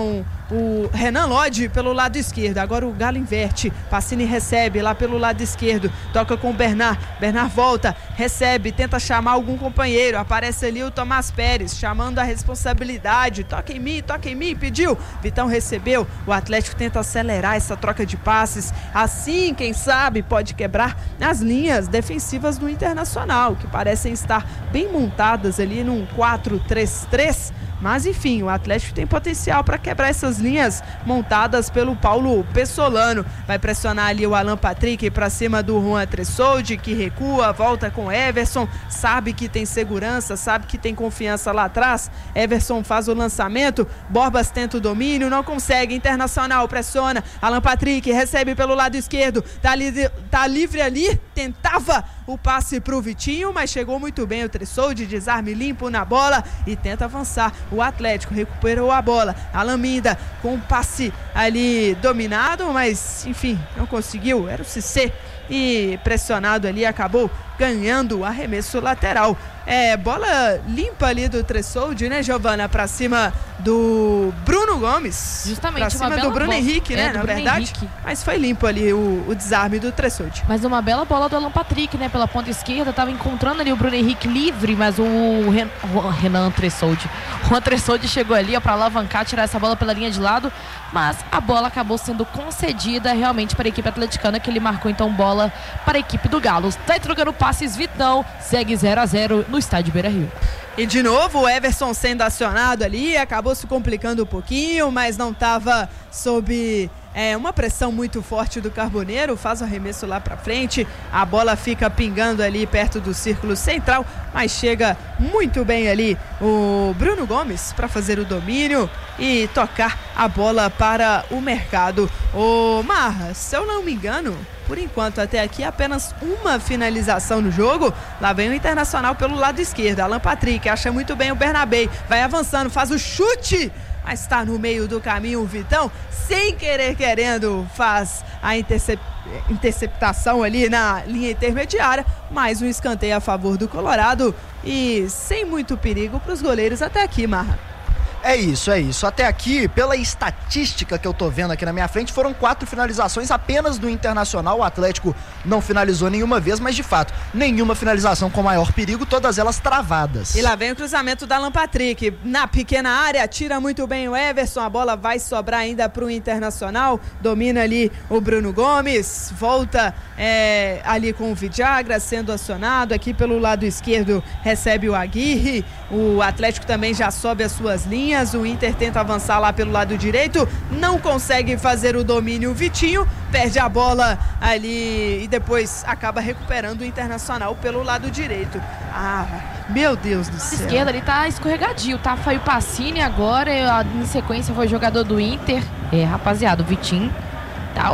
S3: o Renan Lodge pelo lado esquerdo. Agora o Galo inverte. Pacini recebe lá pelo lado esquerdo. Toca com o Bernard. Bernard volta, recebe, tenta chamar algum companheiro. Aparece ali o Tomás Pérez, chamando a responsabilidade. Toca em mim, toca em mim, pediu. Vitão recebeu. O Atlético tenta acelerar essa troca de passes. Assim, quem sabe, pode quebrar as linhas defensivas do Internacional, que parecem estar bem montadas ali num quatro três três. Mas enfim, o Atlético tem potencial para quebrar essas linhas montadas pelo Paulo Pessolano. Vai pressionar ali o Alan Patrick para cima do Juan Tressoldi, que recua, volta com Everson, sabe que tem segurança, sabe que tem confiança lá atrás. Everson faz o lançamento, Borbas tenta o domínio, não consegue. Internacional pressiona, Alan Patrick recebe pelo lado esquerdo, tá, li tá livre ali, tentava o passe pro Vitinho, mas chegou muito bem o Tressoldi, desarme limpo na bola e tenta avançar. O Atlético recuperou a bola. Alan Minda com um passe ali dominado, mas enfim, não conseguiu. Era o Cissé e pressionado ali, acabou ganhando o arremesso lateral. É, bola limpa ali do Tressoldi, né, Giovana? Pra cima do Bruno Gomes.
S2: Justamente,
S3: pra cima do Bruno bola. Henrique, né, é, na Bruno verdade. Henrique. Mas foi limpo ali o, o desarme do Tressoldi.
S2: Mas uma bela bola do Alan Patrick, né, pela ponta esquerda. Tava encontrando ali o Bruno Henrique livre, mas o Ren... Renan Tressoldi. O Juan Tressoldi chegou ali ó, pra alavancar, tirar essa bola pela linha de lado. Mas a bola acabou sendo concedida realmente para a equipe atleticana, que ele marcou então bola para a equipe do Galo. Tá trocando passes, Vitão segue zero a zero no estádio Beira-Rio.
S3: E de novo o Everson sendo acionado ali, acabou se complicando um pouquinho, mas não estava sob é, uma pressão muito forte do Carboneiro. Faz o arremesso lá pra frente, a bola fica pingando ali perto do círculo central, mas chega muito bem ali o Bruno Gomes para fazer o domínio e tocar a bola para o mercado. Ô Marra, se eu não me engano, por enquanto, até aqui, apenas uma finalização no jogo. Lá vem o Internacional pelo lado esquerdo. Alan Patrick acha muito bem o Bernabé. Vai avançando, faz o chute, mas está no meio do caminho o Vitão. Sem querer, querendo, faz a intercep... interceptação ali na linha intermediária. Mais um escanteio a favor do Colorado. E sem muito perigo para os goleiros até aqui, Marra.
S1: É isso, é isso. Até aqui, pela estatística que eu tô vendo aqui na minha frente, foram quatro finalizações apenas do Internacional. O Atlético não finalizou nenhuma vez, mas de fato, nenhuma finalização com maior perigo, todas elas travadas.
S3: E lá vem o cruzamento da Alan Patrick. Na pequena área, tira muito bem o Everson, a bola vai sobrar ainda pro Internacional. Domina ali o Bruno Gomes, volta é, ali com o Vidagra sendo acionado. Aqui pelo lado esquerdo recebe o Aguirre. O Atlético também já sobe as suas linhas. O Inter tenta avançar lá pelo lado direito, não consegue fazer o domínio. O Vitinho perde a bola ali e depois acaba recuperando o Internacional pelo lado direito. Ah, meu Deus do céu.
S2: A esquerda ali tá escorregadio, tá? Foi o Pacini agora, em sequência foi o jogador do Inter. É, rapaziada, o Vitinho tá...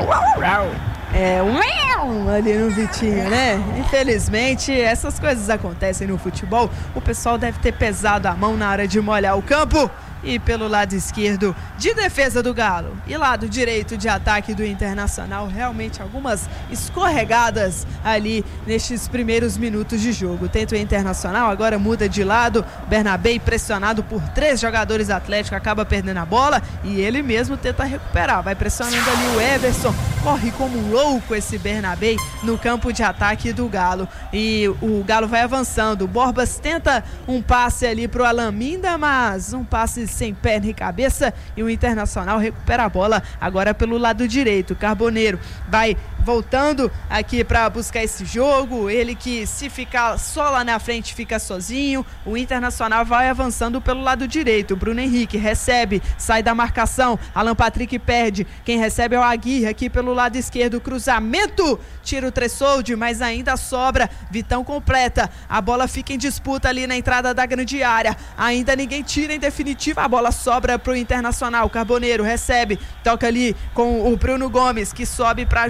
S3: É, um ali no Vitinho, né? Infelizmente, essas coisas acontecem no futebol. O pessoal deve ter pesado a mão na hora de molhar o campo. E pelo lado esquerdo de defesa do Galo e lado direito de ataque do Internacional, realmente algumas escorregadas ali nestes primeiros minutos de jogo. Tenta o Internacional, agora muda de lado. Bernabé, pressionado por três jogadores atléticos, acaba perdendo a bola e ele mesmo tenta recuperar. Vai pressionando ali o Everson, corre como um louco esse Bernabé no campo de ataque do Galo. E o Galo vai avançando. O Borbas tenta um passe ali pro Alan Minda, mas um passe sem pé nem cabeça, e o Internacional recupera a bola agora pelo lado direito. Carboneiro vai voltando aqui para buscar esse jogo, ele que se ficar só lá na frente fica sozinho. O Internacional vai avançando pelo lado direito. Bruno Henrique recebe, sai da marcação, Alan Patrick perde, quem recebe é o Aguirre aqui pelo lado esquerdo, cruzamento, tira o Tressoldi, mas ainda sobra. Vitão completa, a bola fica em disputa ali na entrada da grande área, ainda ninguém tira em definitiva, a bola sobra pro Internacional. Carboneiro recebe, toca ali com o Bruno Gomes, que sobe para ajudar o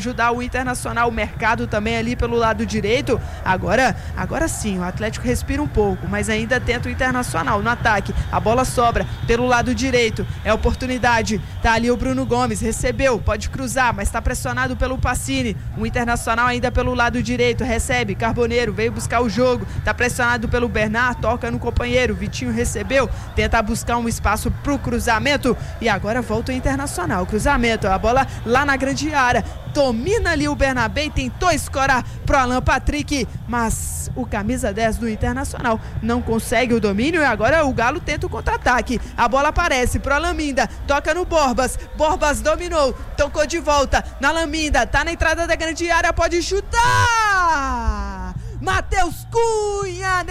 S3: o Internacional, o Mercado também ali pelo lado direito. Agora, agora sim, o Atlético respira um pouco, mas ainda tenta o Internacional no ataque. A bola sobra pelo lado direito, é oportunidade. Tá ali o Bruno Gomes, recebeu, pode cruzar, mas está pressionado pelo Pacini. O Internacional ainda pelo lado direito, recebe, Carboneiro veio buscar o jogo, tá pressionado pelo Bernard, toca no companheiro, Vitinho recebeu, tenta buscar um espaço pro cruzamento e agora volta o Internacional. Cruzamento, a bola lá na grande área, domina ali o Bernabé, tentou escorar pro Alan Patrick, mas o camisa dez do Internacional não consegue o domínio e agora o Galo tenta o contra-ataque. A bola aparece pro Alaminda, toca no Borbas, Borbas dominou, tocou de volta na Alaminda, tá na entrada da grande área, pode chutar! Matheus Cunha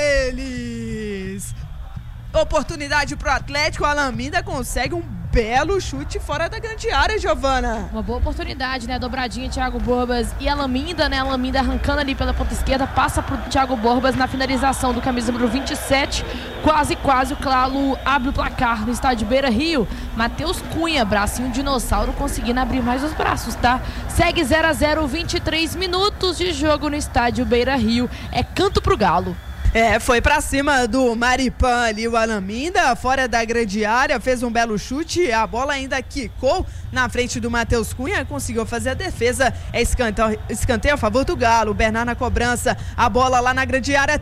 S3: neles! Oportunidade pro Atlético, a Alaminda consegue um belo chute fora da grande área, Giovana.
S2: Uma boa oportunidade, né? Dobradinha, Thiago Borbas e Alaminda, né? Alaminda arrancando ali pela ponta esquerda, passa pro Thiago Borbas na finalização do camisa número vinte e sete. Quase, quase o Clalo abre o placar no estádio Beira Rio. Matheus Cunha, bracinho dinossauro, conseguindo abrir mais os braços, tá? Segue zero a zero, vinte e três minutos de jogo no estádio Beira Rio. É canto pro Galo.
S3: É, foi pra cima do Maripan ali o Alaminda, fora da grande área, fez um belo chute, a bola ainda quicou na frente do Matheus Cunha, conseguiu fazer a defesa, é escanteio, escanteio a favor do Galo, o Bernard na cobrança, a bola lá na grande área,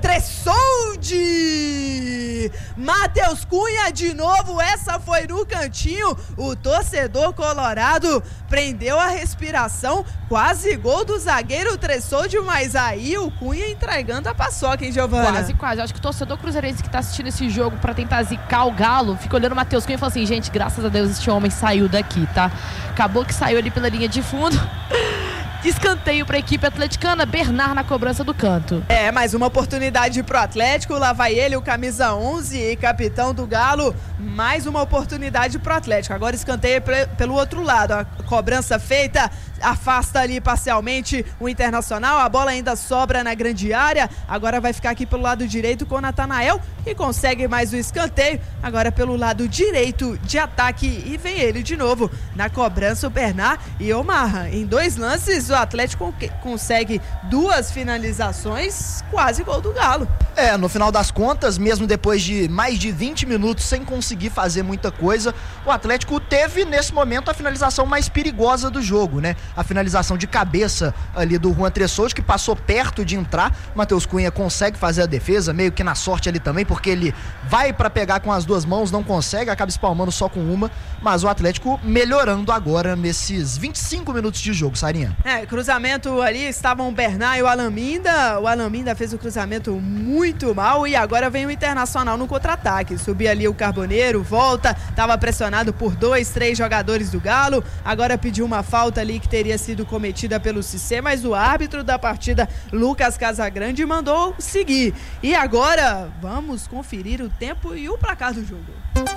S3: Tressoldi! Matheus Cunha de novo, essa foi no cantinho, o torcedor colorado prendeu a respiração, quase gol do zagueiro Tressoldi, mas aí o Cunha entregando a paçoca, hein, Giovana?
S2: Quase, quase. Eu acho que o torcedor cruzeirense que tá assistindo esse jogo pra tentar zicar o Galo, fica olhando o Matheus Cunha e fala assim, gente, graças a Deus este homem saiu daqui, tá? Acabou que saiu ali pela linha de fundo. Escanteio para a equipe atleticana, Bernard na cobrança do canto.
S3: É, mais uma oportunidade pro Atlético, lá vai ele, o camisa onze e capitão do Galo, mais uma oportunidade pro Atlético. Agora escanteio pelo outro lado, a cobrança feita, afasta ali parcialmente o Internacional, a bola ainda sobra na grande área, agora vai ficar aqui pelo lado direito com o Natanael e consegue mais o escanteio, agora pelo lado direito de ataque e vem ele de novo na cobrança, o Bernard e o Marra. Em dois lances o Atlético consegue duas finalizações, quase gol do Galo.
S1: É, no final das contas, mesmo depois de mais de vinte minutos sem conseguir fazer muita coisa, o Atlético teve nesse momento a finalização mais perigosa do jogo, né? A finalização de cabeça ali do Juan Tressoldi, que passou perto de entrar. Matheus Cunha consegue fazer a defesa, meio que na sorte ali também, porque ele vai pra pegar com as duas mãos, não consegue, acaba espalmando só com uma, mas o Atlético melhorando agora nesses vinte e cinco minutos de jogo, Sarinha.
S3: É, cruzamento ali, estavam o Bernard e o Alaminda, o Alaminda fez o cruzamento muito mal e agora vem o Internacional no contra-ataque, subia ali o Carboneiro, volta, estava pressionado por dois, três jogadores do Galo, agora pediu uma falta ali que teria sido cometida pelo Cissé, mas o árbitro da partida, Lucas Casagrande, mandou seguir. E agora, vamos conferir o tempo e o placar do jogo.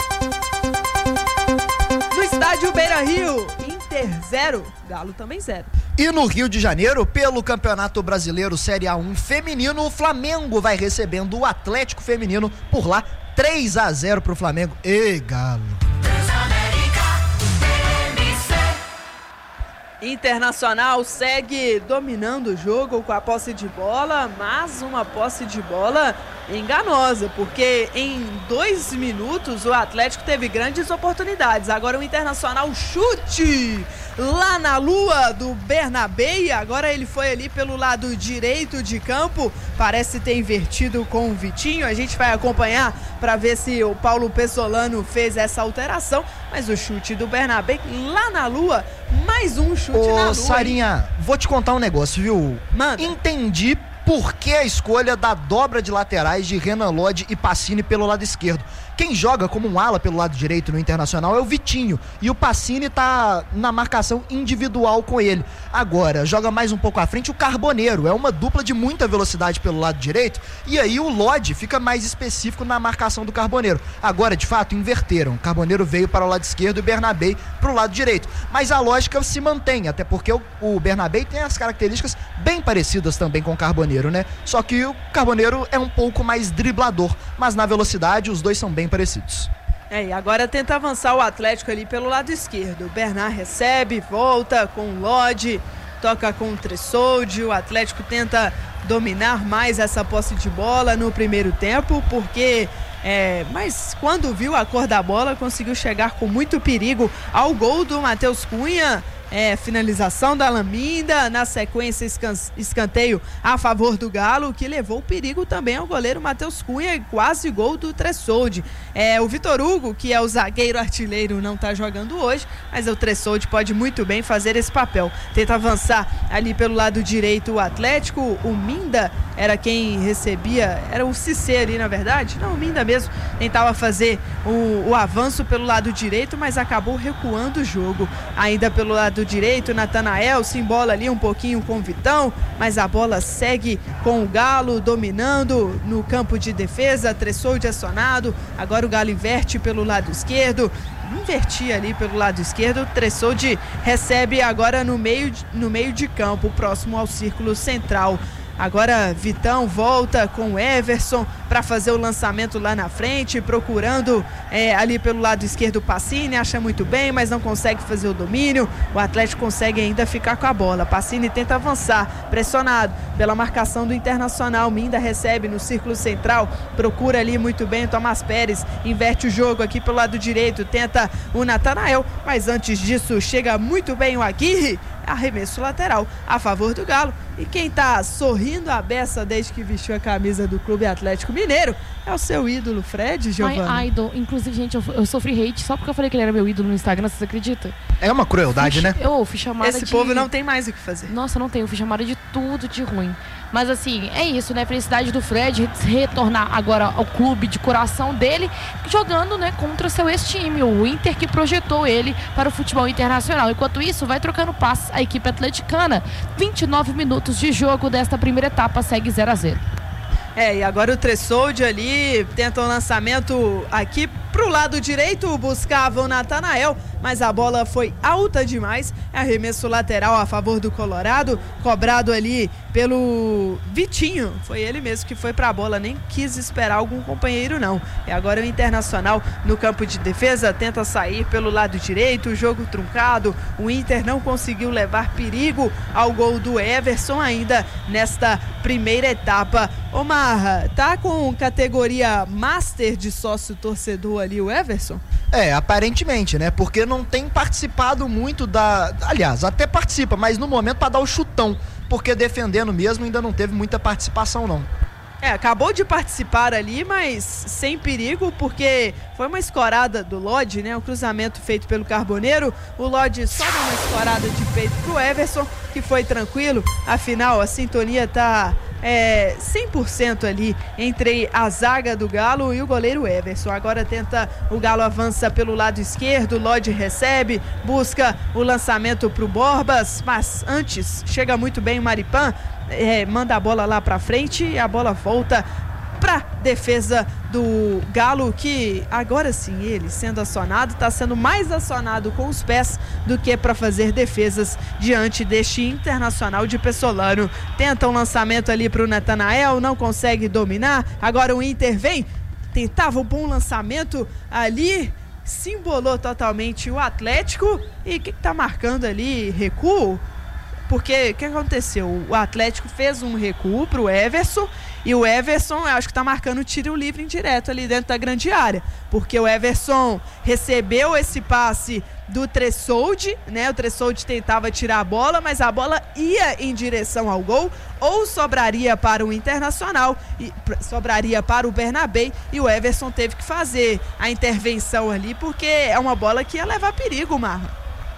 S3: No estádio Beira Rio, Inter zero, Galo também zero.
S1: E no Rio de Janeiro, pelo Campeonato Brasileiro Série A um Feminino, o Flamengo vai recebendo o Atlético Feminino por lá, três a zero pro Flamengo. Ê, Galo!
S3: Internacional segue dominando o jogo com a posse de bola, mas uma posse de bola enganosa, porque em dois minutos o Atlético teve grandes oportunidades. Agora o Internacional chute lá na lua do Bernabé, e agora ele foi ali pelo lado direito de campo, parece ter invertido com o Vitinho. A gente vai acompanhar para ver se o Paulo Pessolano fez essa alteração, mas o chute do Bernabé lá na lua, mais um chute
S1: Ô,
S3: na lua.
S1: Sarinha, vou te contar um negócio, viu?
S3: Manda.
S1: Entendi por que a escolha da dobra de laterais de Renan Lodge e Pacini pelo lado esquerdo. Quem joga como um ala pelo lado direito no Internacional é o Vitinho, e o Pacini tá na marcação individual com ele. Agora, joga mais um pouco à frente o Carboneiro, é uma dupla de muita velocidade pelo lado direito, e aí o Lodge fica mais específico na marcação do Carboneiro. Agora, de fato, inverteram. O Carboneiro veio para o lado esquerdo e o Bernabé para o lado direito. Mas a lógica se mantém, até porque o, o Bernabé tem as características bem parecidas também com o Carboneiro, né? Só que o Carboneiro é um pouco mais driblador, mas na velocidade os dois são bem parecidos.
S3: É, e agora tenta avançar o Atlético ali pelo lado esquerdo. O Bernard recebe, volta com o Lodge. toca com o Tressoldi, o Atlético tenta dominar mais essa posse de bola no primeiro tempo, porque é, mas quando viu a cor da bola, conseguiu chegar com muito perigo ao gol do Matheus Cunha. É, finalização da Laminda, na sequência escanteio a favor do Galo, que levou perigo também ao goleiro Matheus Cunha e quase gol do Tressoldi. É, o Vitor Hugo, que é o zagueiro artilheiro, não está jogando hoje, mas o Tressoldi pode muito bem fazer esse papel. Tenta avançar ali pelo lado direito o Atlético, o Minda era quem recebia, era o Cissé ali na verdade, não, o Minda mesmo, tentava fazer o, o avanço pelo lado direito, mas acabou recuando o jogo. Ainda pelo lado direito, Natanael se embola ali um pouquinho com o Vitão, mas a bola segue com o Galo dominando no campo de defesa. Tressoldi acionado, agora o Galo inverte pelo lado esquerdo, invertia ali pelo lado esquerdo, Tressoldi recebe agora no meio, no meio de campo, próximo ao círculo central. Agora Vitão volta com o Everson para fazer o lançamento lá na frente, procurando é, ali pelo lado esquerdo o Pacini, acha muito bem, mas não consegue fazer o domínio. O Atlético consegue ainda ficar com a bola. Pacini tenta avançar, pressionado pela marcação do Internacional. Minda recebe no círculo central, procura ali muito bem o Tomás Pérez, inverte o jogo aqui pelo lado direito, tenta o Natanael, mas antes disso chega muito bem o Aguirre. Arremesso lateral a favor do Galo. E quem tá sorrindo a beça desde que vestiu a camisa do Clube Atlético Mineiro é o seu ídolo, Fred, Giovana.
S2: My idol. Inclusive, gente, eu, eu sofri hate só porque eu falei que ele era meu ídolo no Instagram, vocês acreditam?
S1: É uma crueldade,
S2: fui,
S1: né?
S2: Eu fui chamada
S3: Esse
S2: de...
S3: povo não tem mais o que fazer.
S2: Nossa, não tem. Eu fui chamada de tudo de ruim. Mas assim, é isso, né? Felicidade do Fred retornar agora ao clube de coração dele, jogando, né, contra seu ex-time, o Inter, que projetou ele para o futebol internacional. Enquanto isso, vai trocando passes a equipe atleticana. vinte e nove minutos de jogo desta primeira etapa, segue zero a zero.
S3: É, e agora o Tressoldi ali tenta um lançamento aqui pro lado direito, buscava o Natanael, mas a bola foi alta demais. É arremesso lateral a favor do Colorado, cobrado ali pelo Vitinho. Foi ele mesmo que foi pra bola, nem quis esperar algum companheiro não. E agora o Internacional no campo de defesa, tenta sair pelo lado direito, o jogo truncado. O Inter não conseguiu levar perigo ao gol do Everson ainda nesta primeira etapa. Ô Marra, tá com categoria Master de sócio torcedor ali o Everson?
S1: É, aparentemente, né? Porque não tem participado muito da... Aliás, até participa, mas no momento para dar o chutão, porque defendendo mesmo ainda não teve muita participação não.
S3: É, acabou de participar ali, mas sem perigo, porque foi uma escorada do Lodge, né? O cruzamento feito pelo Carboneiro. O Lodge só deu uma escorada de peito pro Everson, que foi tranquilo. Afinal, a sintonia tá é, cem por cento ali entre a zaga do Galo e o goleiro Everson. Agora tenta, o Galo avança pelo lado esquerdo, o Lodge recebe, busca o lançamento pro Borbas, mas antes chega muito bem o Maripan. É, manda a bola lá pra frente e a bola volta pra defesa do Galo, que agora sim, ele sendo acionado, tá sendo mais acionado com os pés do que para fazer defesas diante deste Internacional de Pessolano. Tenta um lançamento ali pro Natanael, não consegue dominar, agora o Inter vem, tentava um bom lançamento ali, se embolou totalmente o Atlético. E o que tá marcando ali? Recuo? Porque o que aconteceu? O Atlético fez um recuo pro Everson e o Everson, eu acho que tá marcando tiro livre indireto ali dentro da grande área, porque o Everson recebeu esse passe do Tressoldi, né? O Tressoldi tentava tirar a bola, mas a bola ia em direção ao gol, ou sobraria para o Internacional, e sobraria para o Bernabé, e o Everson teve que fazer a intervenção ali, porque é uma bola que ia levar perigo, Marra.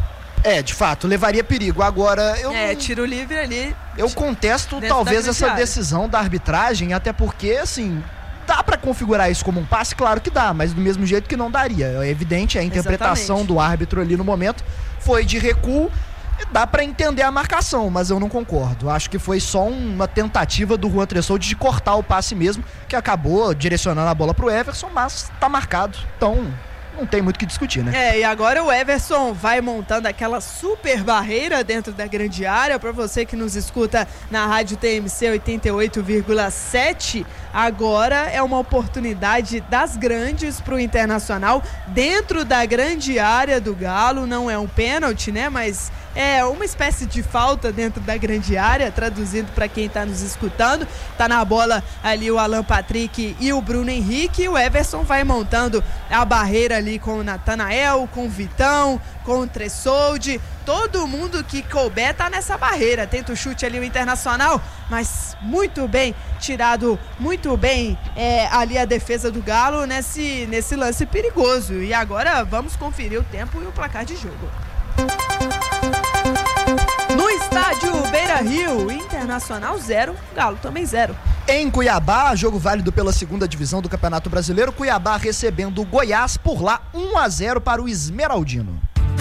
S1: É, de fato, levaria perigo. Agora, eu...
S3: É, tiro livre ali.
S1: Eu contesto talvez essa área. decisão da arbitragem, até porque, assim, dá pra configurar isso como um passe? Claro que dá, mas do mesmo jeito que não daria. É evidente, a interpretação Exatamente. do árbitro ali no momento foi de recuo. Dá pra entender a marcação, mas eu não concordo. Acho que foi só uma tentativa do Juan Tressoldi de cortar o passe mesmo, que acabou direcionando a bola pro Everson, mas tá marcado, então... não tem muito o que discutir, né?
S3: É, e agora o Everson vai montando aquela super barreira dentro da grande área. Para você que nos escuta na rádio T M C oitenta e oito vírgula sete, agora é uma oportunidade das grandes para o Internacional dentro da grande área do Galo. Não é um pênalti, né? Mas é uma espécie de falta dentro da grande área, traduzindo para quem está nos escutando. Tá na bola ali o Alan Patrick e o Bruno Henrique, e o Everson vai montando a barreira ali com o Natanael, com o Vitão, com o Tressoldi, todo mundo que couber tá nessa barreira. Tenta o chute ali o Internacional, mas muito bem tirado, muito bem é, ali a defesa do Galo nesse, nesse lance perigoso. E agora vamos conferir o tempo e o placar de jogo. No estádio Beira-Rio, Internacional zero, Galo também zero.
S1: Em Cuiabá, jogo válido pela segunda divisão do Campeonato Brasileiro, Cuiabá recebendo o Goiás por lá, um a zero para o Esmeraldino.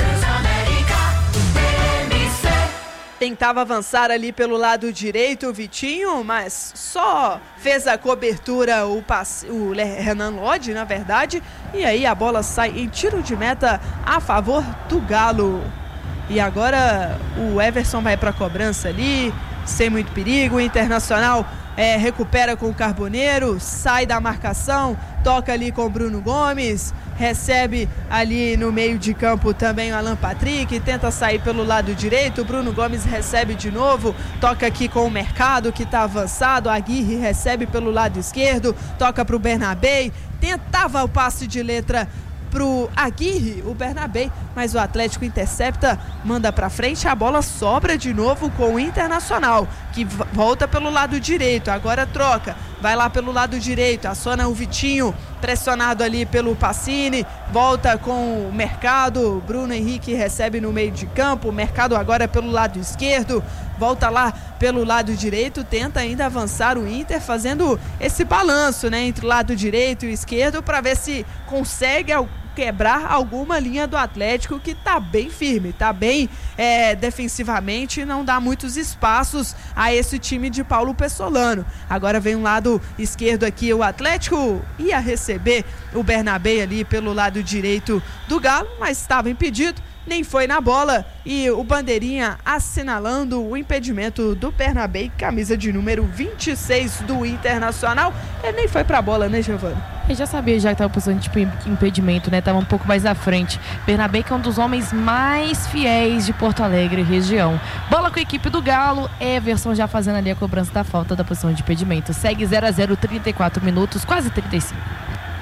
S3: Tentava avançar ali pelo lado direito o Vitinho, mas só fez a cobertura o, passe... o Renan Lodge, na verdade, e aí a bola sai em tiro de meta a favor do Galo. E agora o Everson vai para a cobrança ali, sem muito perigo. O Internacional é, recupera com o Carboneiro, sai da marcação, toca ali com o Bruno Gomes, recebe ali no meio de campo também o Alan Patrick, tenta sair pelo lado direito, o Bruno Gomes recebe de novo, toca aqui com o Mercado que está avançado, a Aguirre recebe pelo lado esquerdo, toca para o Bernabé, tentava o passe de letra pro Aguirre, o Bernabé, mas o Atlético intercepta, manda pra frente, a bola sobra de novo com o Internacional, que volta pelo lado direito, agora troca, vai lá pelo lado direito, aciona o Vitinho, pressionado ali pelo Pacini, volta com o Mercado, Bruno Henrique recebe no meio de campo, o Mercado agora pelo lado esquerdo, volta lá pelo lado direito, tenta ainda avançar o Inter, fazendo esse balanço, né, entre o lado direito e o esquerdo, para ver se consegue quebrar alguma linha do Atlético, que tá bem firme, tá bem é, defensivamente, não dá muitos espaços a esse time de Paulo Pessolano. Agora vem um lado esquerdo aqui, o Atlético ia receber o Bernabé ali pelo lado direito do Galo, mas estava impedido, nem foi na bola, e o Bandeirinha assinalando o impedimento do Bernabé, camisa de número vinte e seis do Internacional. Ele nem foi pra bola, né, Giovana?
S2: Eu já sabia já que tava passando tipo impedimento, né? Tava um pouco mais à frente. Bernabé, que é um dos homens mais fiéis de Porto Alegre região. Bola com a equipe do Galo, Everson já fazendo ali a cobrança da falta da posição de impedimento. Segue zero a zero, trinta e quatro minutos, quase trinta e cinco.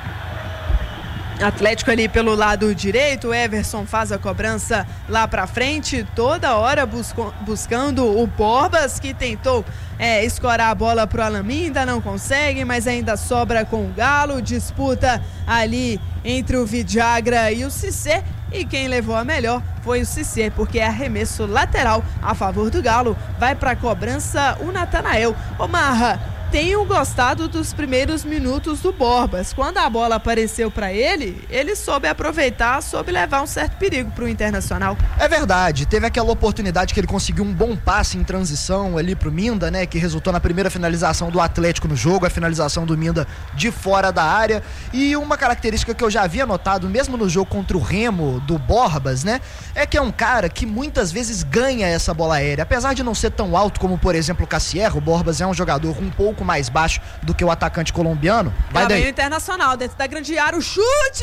S3: Atlético ali pelo lado direito, Everson faz a cobrança lá pra frente, toda hora busco, buscando o Borbas, que tentou é, escorar a bola pro Alamin, ainda não consegue, mas ainda sobra com o Galo, disputa ali entre o Vidagra e o Cissé, e quem levou a melhor foi o Cissé, porque é arremesso lateral a favor do Galo, vai pra cobrança o Natanael. Ô Marra, tenho gostado dos primeiros minutos do Borbas. Quando a bola apareceu para ele, ele soube aproveitar, soube levar um certo perigo para o Internacional.
S1: É verdade, teve aquela oportunidade que ele conseguiu um bom passe em transição ali pro Minda, né, que resultou na primeira finalização do Atlético no jogo, a finalização do Minda de fora da área. E uma característica que eu já havia notado, mesmo no jogo contra o Remo, do Borbas, né, é que é um cara que muitas vezes ganha essa bola aérea. Apesar de não ser tão alto como, por exemplo, o Cassierra, o Borbas é um jogador um pouco mais baixo do que o atacante colombiano.
S3: Vai daí. O Internacional dentro da grande área, o chute,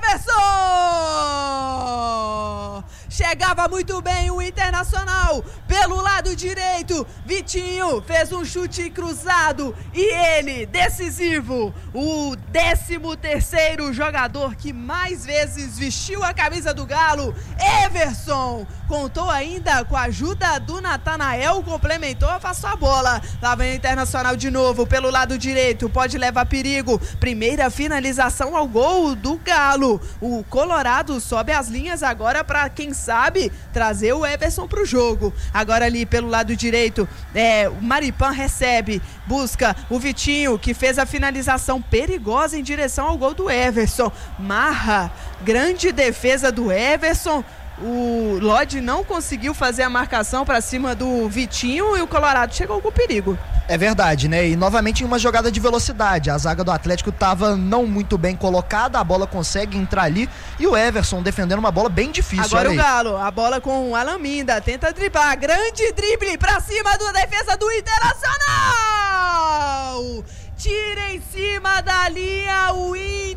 S3: Everson! Chegava muito bem o Internacional pelo lado direito, Vitinho fez um chute cruzado e ele, decisivo, o décimo terceiro jogador que mais vezes vestiu a camisa do Galo, Everson, contou ainda com a ajuda do Natanael, complementou, afastou a bola. Lá vem o Internacional de novo pelo lado direito, pode levar perigo, primeira finalização ao gol do Galo. O Colorado sobe as linhas agora para, quem sabe, trazer o Everson pro jogo. Agora ali pelo lado direito, é, o Maripan recebe, busca o Vitinho, que fez a finalização perigosa em direção ao gol do Everson. Marra, grande defesa do Everson. O Lodge não conseguiu fazer a marcação para cima do Vitinho e o Colorado chegou com perigo.
S1: É verdade, né? E novamente em uma jogada de velocidade. A zaga do Atlético estava não muito bem colocada, a bola consegue entrar ali e o Everson defendendo uma bola bem difícil.
S3: Agora o Galo, a bola com o Alan Minda, tenta driblar, grande drible para cima da defesa do Internacional! tira em cima da linha o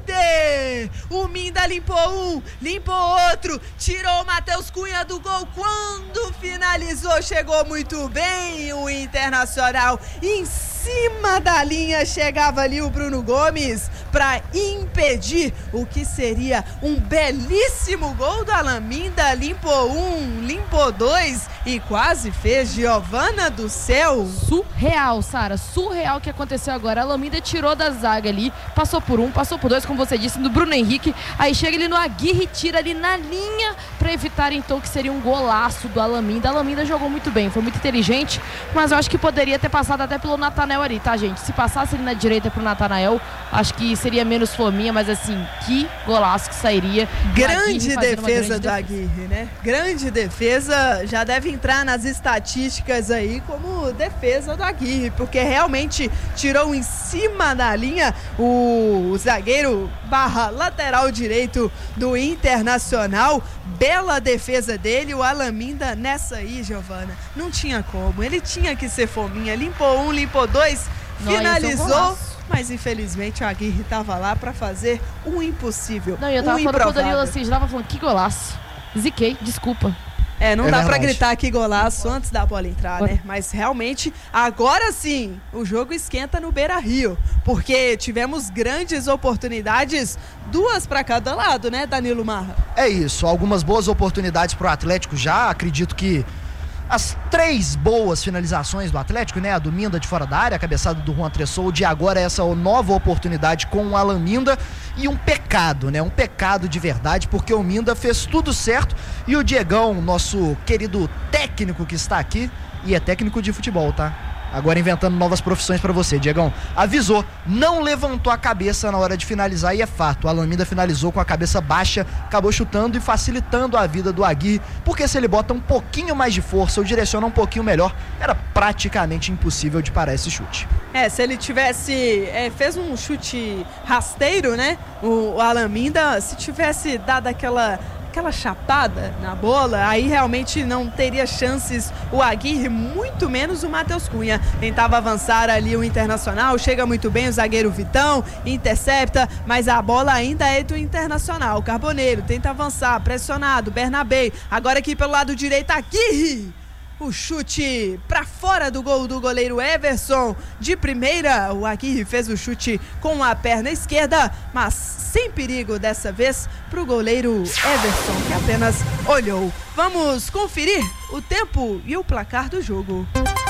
S3: Inter. O Minda limpou um, limpou outro, tirou o Matheus Cunha do gol. Quando finalizou, chegou muito bem o Internacional. Em cima da linha chegava ali o Bruno Gomes para impedir o que seria um belíssimo gol do Alan Minda. Limpou um, limpou dois e quase fez. Giovana do céu.
S2: Surreal, Sara, surreal o que aconteceu agora. A Alan Minda tirou da zaga ali, passou por um, passou por dois, como você disse, no Bruno Henrique. Aí chega ele no Aguirre, tira ali na linha para evitar então que seria um golaço do Alan Minda. A Alan Minda jogou muito bem, foi muito inteligente, mas eu acho que poderia ter passado até pelo Natanael ali, tá, gente? Se passasse ele na direita pro Natanael, acho que seria menos fominha, mas assim, que golaço que sairia.
S3: Grande defesa do Aguirre, né? Grande defesa, já deve entrar nas estatísticas aí como defesa do Aguirre, porque realmente tirou em cima da linha o, o zagueiro barra lateral direito do Internacional. Bela defesa dele, o Alan Minda nessa aí, Giovana, não tinha como, ele tinha que ser fominha, limpou um, limpou dois, não, finalizou, mas infelizmente o Aguirre estava lá para fazer o impossível.
S2: Não, eu tava um falando pro Danilo assim, já tava falando, que golaço, ziquei, desculpa.
S3: É, não
S1: é
S3: dá
S1: verdade.
S3: pra gritar que golaço antes da bola entrar, né? Mas realmente, agora sim, o jogo esquenta no Beira-Rio, porque tivemos grandes oportunidades, duas pra cada lado, né, Danilo Marra?
S1: É isso, algumas boas oportunidades pro Atlético já, acredito que as três boas finalizações do Atlético, né? A do Minda de fora da área, a cabeçada do Juan Tressolde, e agora essa nova oportunidade com o Alan Minda. E um pecado, né? Um pecado de verdade, porque o Minda fez tudo certo e o Diegão, nosso querido técnico que está aqui, e é técnico de futebol, tá? Agora inventando novas profissões pra você, Diegão. Avisou, não levantou a cabeça na hora de finalizar e é fato. O Alan Minda finalizou com a cabeça baixa, acabou chutando e facilitando a vida do Aguirre, porque se ele bota um pouquinho mais de força ou direciona um pouquinho melhor, era praticamente impossível de parar esse chute.
S3: É, se ele tivesse, é, fez um chute rasteiro, né, o, o Alan Minda, se tivesse dado aquela... aquela chapada na bola, aí realmente não teria chances o Aguirre, muito menos o Matheus Cunha. Tentava avançar ali o Internacional, chega muito bem o zagueiro Vitão, intercepta, mas a bola ainda é do Internacional. O Carboneiro tenta avançar, pressionado, Bernabé, agora aqui pelo lado direito, Aguirre! O chute para fora do gol do goleiro Everson. De primeira, o Aguirre fez o chute com a perna esquerda, mas sem perigo dessa vez para o goleiro Everson, que apenas olhou. Vamos conferir o tempo e o placar do jogo.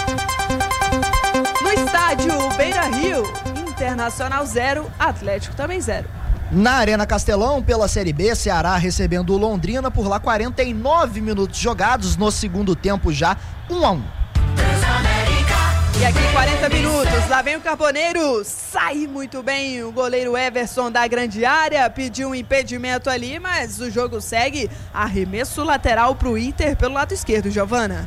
S3: No estádio Beira-Rio, Internacional zero, Atlético também zero.
S1: Na Arena Castelão, pela Série B, Ceará recebendo o Londrina, por lá quarenta e nove minutos jogados, no segundo tempo já um a um.
S3: E aqui quarenta minutos, lá vem o Carboneiro, sai muito bem o goleiro Everson da grande área, pediu um impedimento ali, mas o jogo segue, arremesso lateral pro Inter pelo lado esquerdo, Giovana.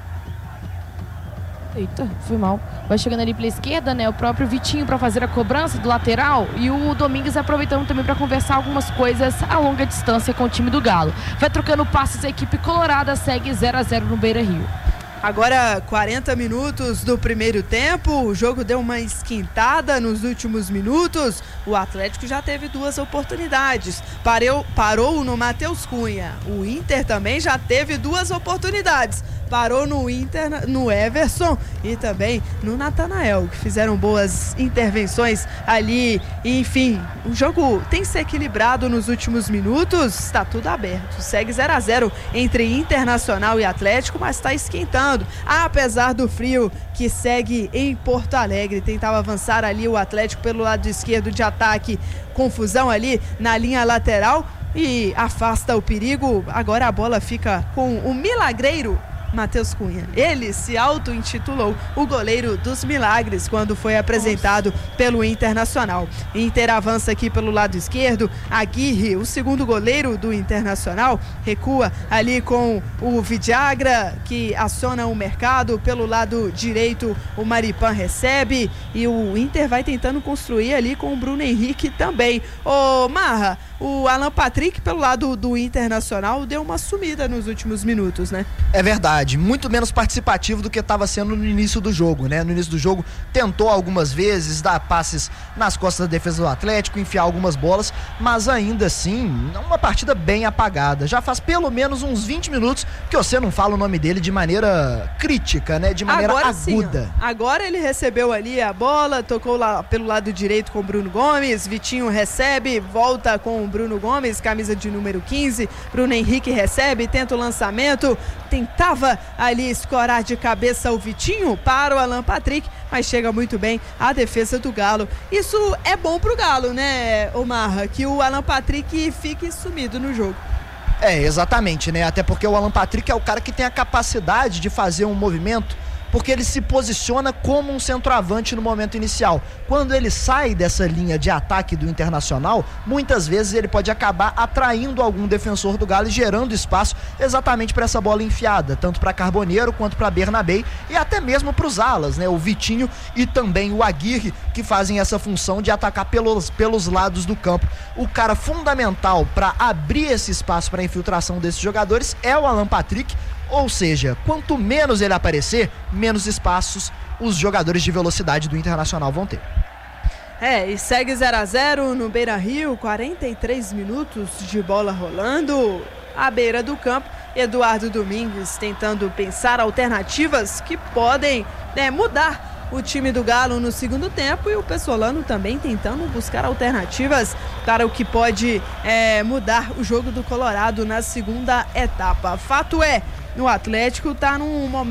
S2: Eita, foi mal. Vai chegando ali pela esquerda, né? O próprio Vitinho para fazer a cobrança do lateral e o Domingues aproveitando também para conversar algumas coisas a longa distância com o time do Galo. Vai trocando passes, a equipe colorada segue zero a zero no Beira-Rio.
S3: Agora quarenta minutos do primeiro tempo, o jogo deu uma esquentada nos últimos minutos, o Atlético já teve duas oportunidades, parou, parou no Matheus Cunha, o Inter também já teve duas oportunidades, parou no Inter, no Everson e também no Natanael, que fizeram boas intervenções ali, e, enfim, o jogo tem se equilibrado nos últimos minutos, está tudo aberto, segue zero a zero entre Internacional e Atlético, mas está esquentando. Apesar do frio que segue em Porto Alegre, tentava avançar ali o Atlético pelo lado esquerdo de ataque, confusão ali na linha lateral e afasta o perigo. Agora a bola fica com o milagreiro Matheus Cunha. Ele se auto-intitulou o goleiro dos milagres quando foi apresentado pelo Internacional. Inter avança aqui pelo lado esquerdo, Aguirre, o segundo goleiro do Internacional, recua ali com o Vidagra, que aciona o mercado. Pelo lado direito, o Maripan recebe e o Inter vai tentando construir ali com o Bruno Henrique também. Ô Marra, o Alan Patrick pelo lado do Internacional deu uma sumida nos últimos minutos, né?
S1: É verdade. verdade, muito menos participativo do que estava sendo no início do jogo, né? No início do jogo tentou algumas vezes dar passes nas costas da defesa do Atlético, enfiar algumas bolas, mas ainda assim, uma partida bem apagada. Já faz pelo menos uns vinte minutos que você não fala o nome dele de maneira crítica, né? De maneira
S3: Agora
S1: aguda.
S3: Sim, agora ele recebeu ali a bola, tocou lá pelo lado direito com o Bruno Gomes, Vitinho recebe, volta com o Bruno Gomes, camisa de número quinze, Bruno Henrique recebe, tenta o lançamento, tentava ali escorar de cabeça o Vitinho para o Alan Patrick, mas chega muito bem a defesa do Galo. Isso é bom pro Galo, né, Omar? Que o Alan Patrick fique sumido no jogo.
S1: É, exatamente, né? Até porque o Alan Patrick é o cara que tem a capacidade de fazer um movimento, porque ele se posiciona como um centroavante no momento inicial. Quando ele sai dessa linha de ataque do Internacional, muitas vezes ele pode acabar atraindo algum defensor do Galo e gerando espaço exatamente para essa bola enfiada, tanto para Carboneiro quanto para Bernabé e até mesmo para os alas, né? O Vitinho e também o Aguirre, que fazem essa função de atacar pelos, pelos lados do campo. O cara fundamental para abrir esse espaço para a infiltração desses jogadores é o Alan Patrick. Ou seja, quanto menos ele aparecer, menos espaços os jogadores de velocidade do Internacional vão ter.
S3: É, e segue zero a zero no Beira-Rio, quarenta e três minutos de bola rolando à beira do campo. Eduardo Domingues tentando pensar alternativas que podem, né, mudar o time do Galo no segundo tempo, e o Pessolano também tentando buscar alternativas para o que pode é, mudar o jogo do Colorado na segunda etapa. Fato é, o Atlético está num momento